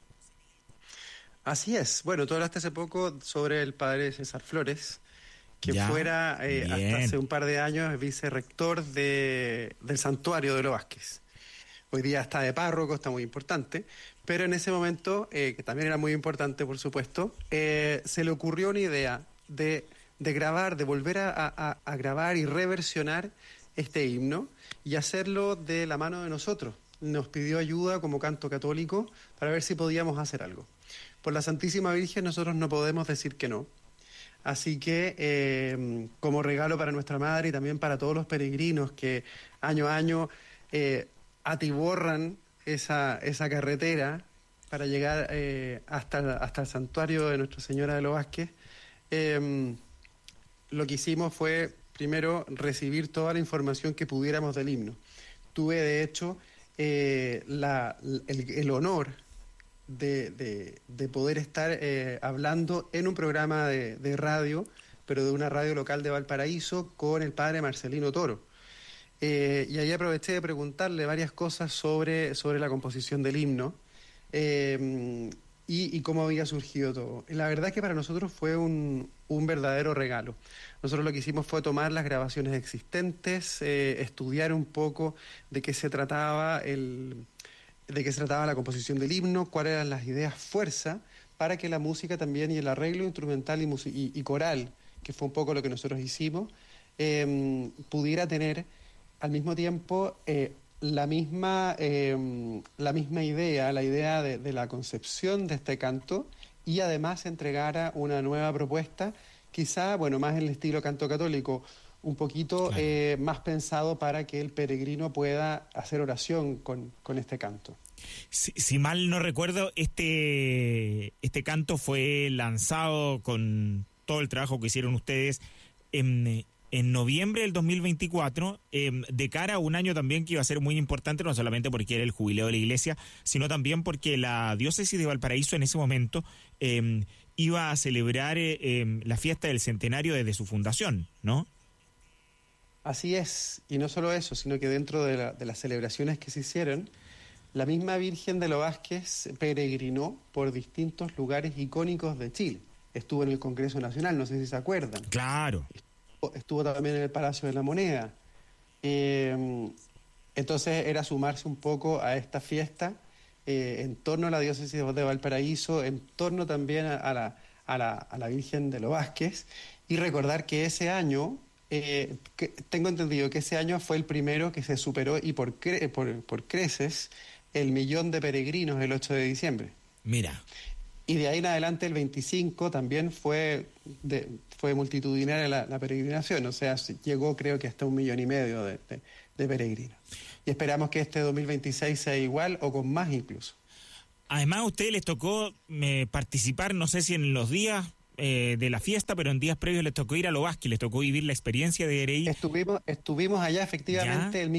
Así es. Bueno, tú hablaste hace poco sobre el padre César Flores, que ya, fuera eh, hasta hace un par de años vicerrector de, del santuario de los Vázquez. Hoy día está de párroco, está muy importante, pero en ese momento, eh, que también era muy importante, por supuesto, eh, se le ocurrió una idea de, de grabar, de volver a, a, a grabar y reversionar este himno y hacerlo de la mano de nosotros. Nos pidió ayuda como Canto Católico para ver si podíamos hacer algo. Por la Santísima Virgen nosotros no podemos decir que no. Así que, eh, como regalo para nuestra Madre y también para todos los peregrinos que año a año eh, atiborran esa, esa carretera para llegar eh, hasta, hasta el santuario de Nuestra Señora de los Vázquez, eh, lo que hicimos fue, primero, recibir toda la información que pudiéramos del himno. Tuve, de hecho, eh, la, el, el honor de, de, de poder estar eh, hablando en un programa de, de radio, pero de una radio local de Valparaíso, con el padre Marcelino Toro. Eh, y ahí aproveché de preguntarle varias cosas sobre, sobre la composición del himno eh, y, y cómo había surgido todo. Y la verdad es que para nosotros fue un, un verdadero regalo. Nosotros lo que hicimos fue tomar las grabaciones existentes, eh, estudiar un poco de qué se trataba el, de qué se trataba la composición del himno, cuáles eran las ideas fuerza, para que la música también y el arreglo instrumental y, y, y coral, que fue un poco lo que nosotros hicimos, eh, pudiera tener al mismo tiempo eh, la misma eh, la misma idea, la idea de, de la concepción de este canto, y además entregara una nueva propuesta, quizá, bueno, más en el estilo Canto Católico, un poquito claro. eh, más pensado para que el peregrino pueda hacer oración con, con este canto. Si, si mal no recuerdo, este, este canto fue lanzado con todo el trabajo que hicieron ustedes en... en noviembre del dos mil veinticuatro, eh, de cara a un año también que iba a ser muy importante, no solamente porque era el jubileo de la iglesia, sino también porque la diócesis de Valparaíso en ese momento eh, iba a celebrar eh, eh, la fiesta del centenario desde su fundación, ¿no? Así es, y no solo eso, sino que dentro de, la, de las celebraciones que se hicieron, la misma Virgen de los Vázquez peregrinó por distintos lugares icónicos de Chile. Estuvo en el Congreso Nacional, no sé si se acuerdan. Claro. Estuvo también en el Palacio de la Moneda. Eh, entonces era sumarse un poco a esta fiesta eh, en torno a la diócesis de Valparaíso, en torno también a, a, la, a, la, a la Virgen de los Vázquez, y recordar que ese año, eh, que, tengo entendido que ese año fue el primero que se superó, y por, cre, por, por creces, el millón de peregrinos el ocho de diciembre. Mira. Y de ahí en adelante el veinticinco también fue de, fue multitudinaria la, la peregrinación, o sea, llegó creo que hasta un millón y medio de, de, de peregrinos. Y esperamos que este dos mil veintiséis sea igual o con más incluso. Además, a ustedes les tocó eh, participar, no sé si en los días eh, de la fiesta, pero en días previos les tocó ir a Lo Vasqui, les tocó vivir la experiencia de ir ahí. Estuvimos, estuvimos allá efectivamente ¿Ya? el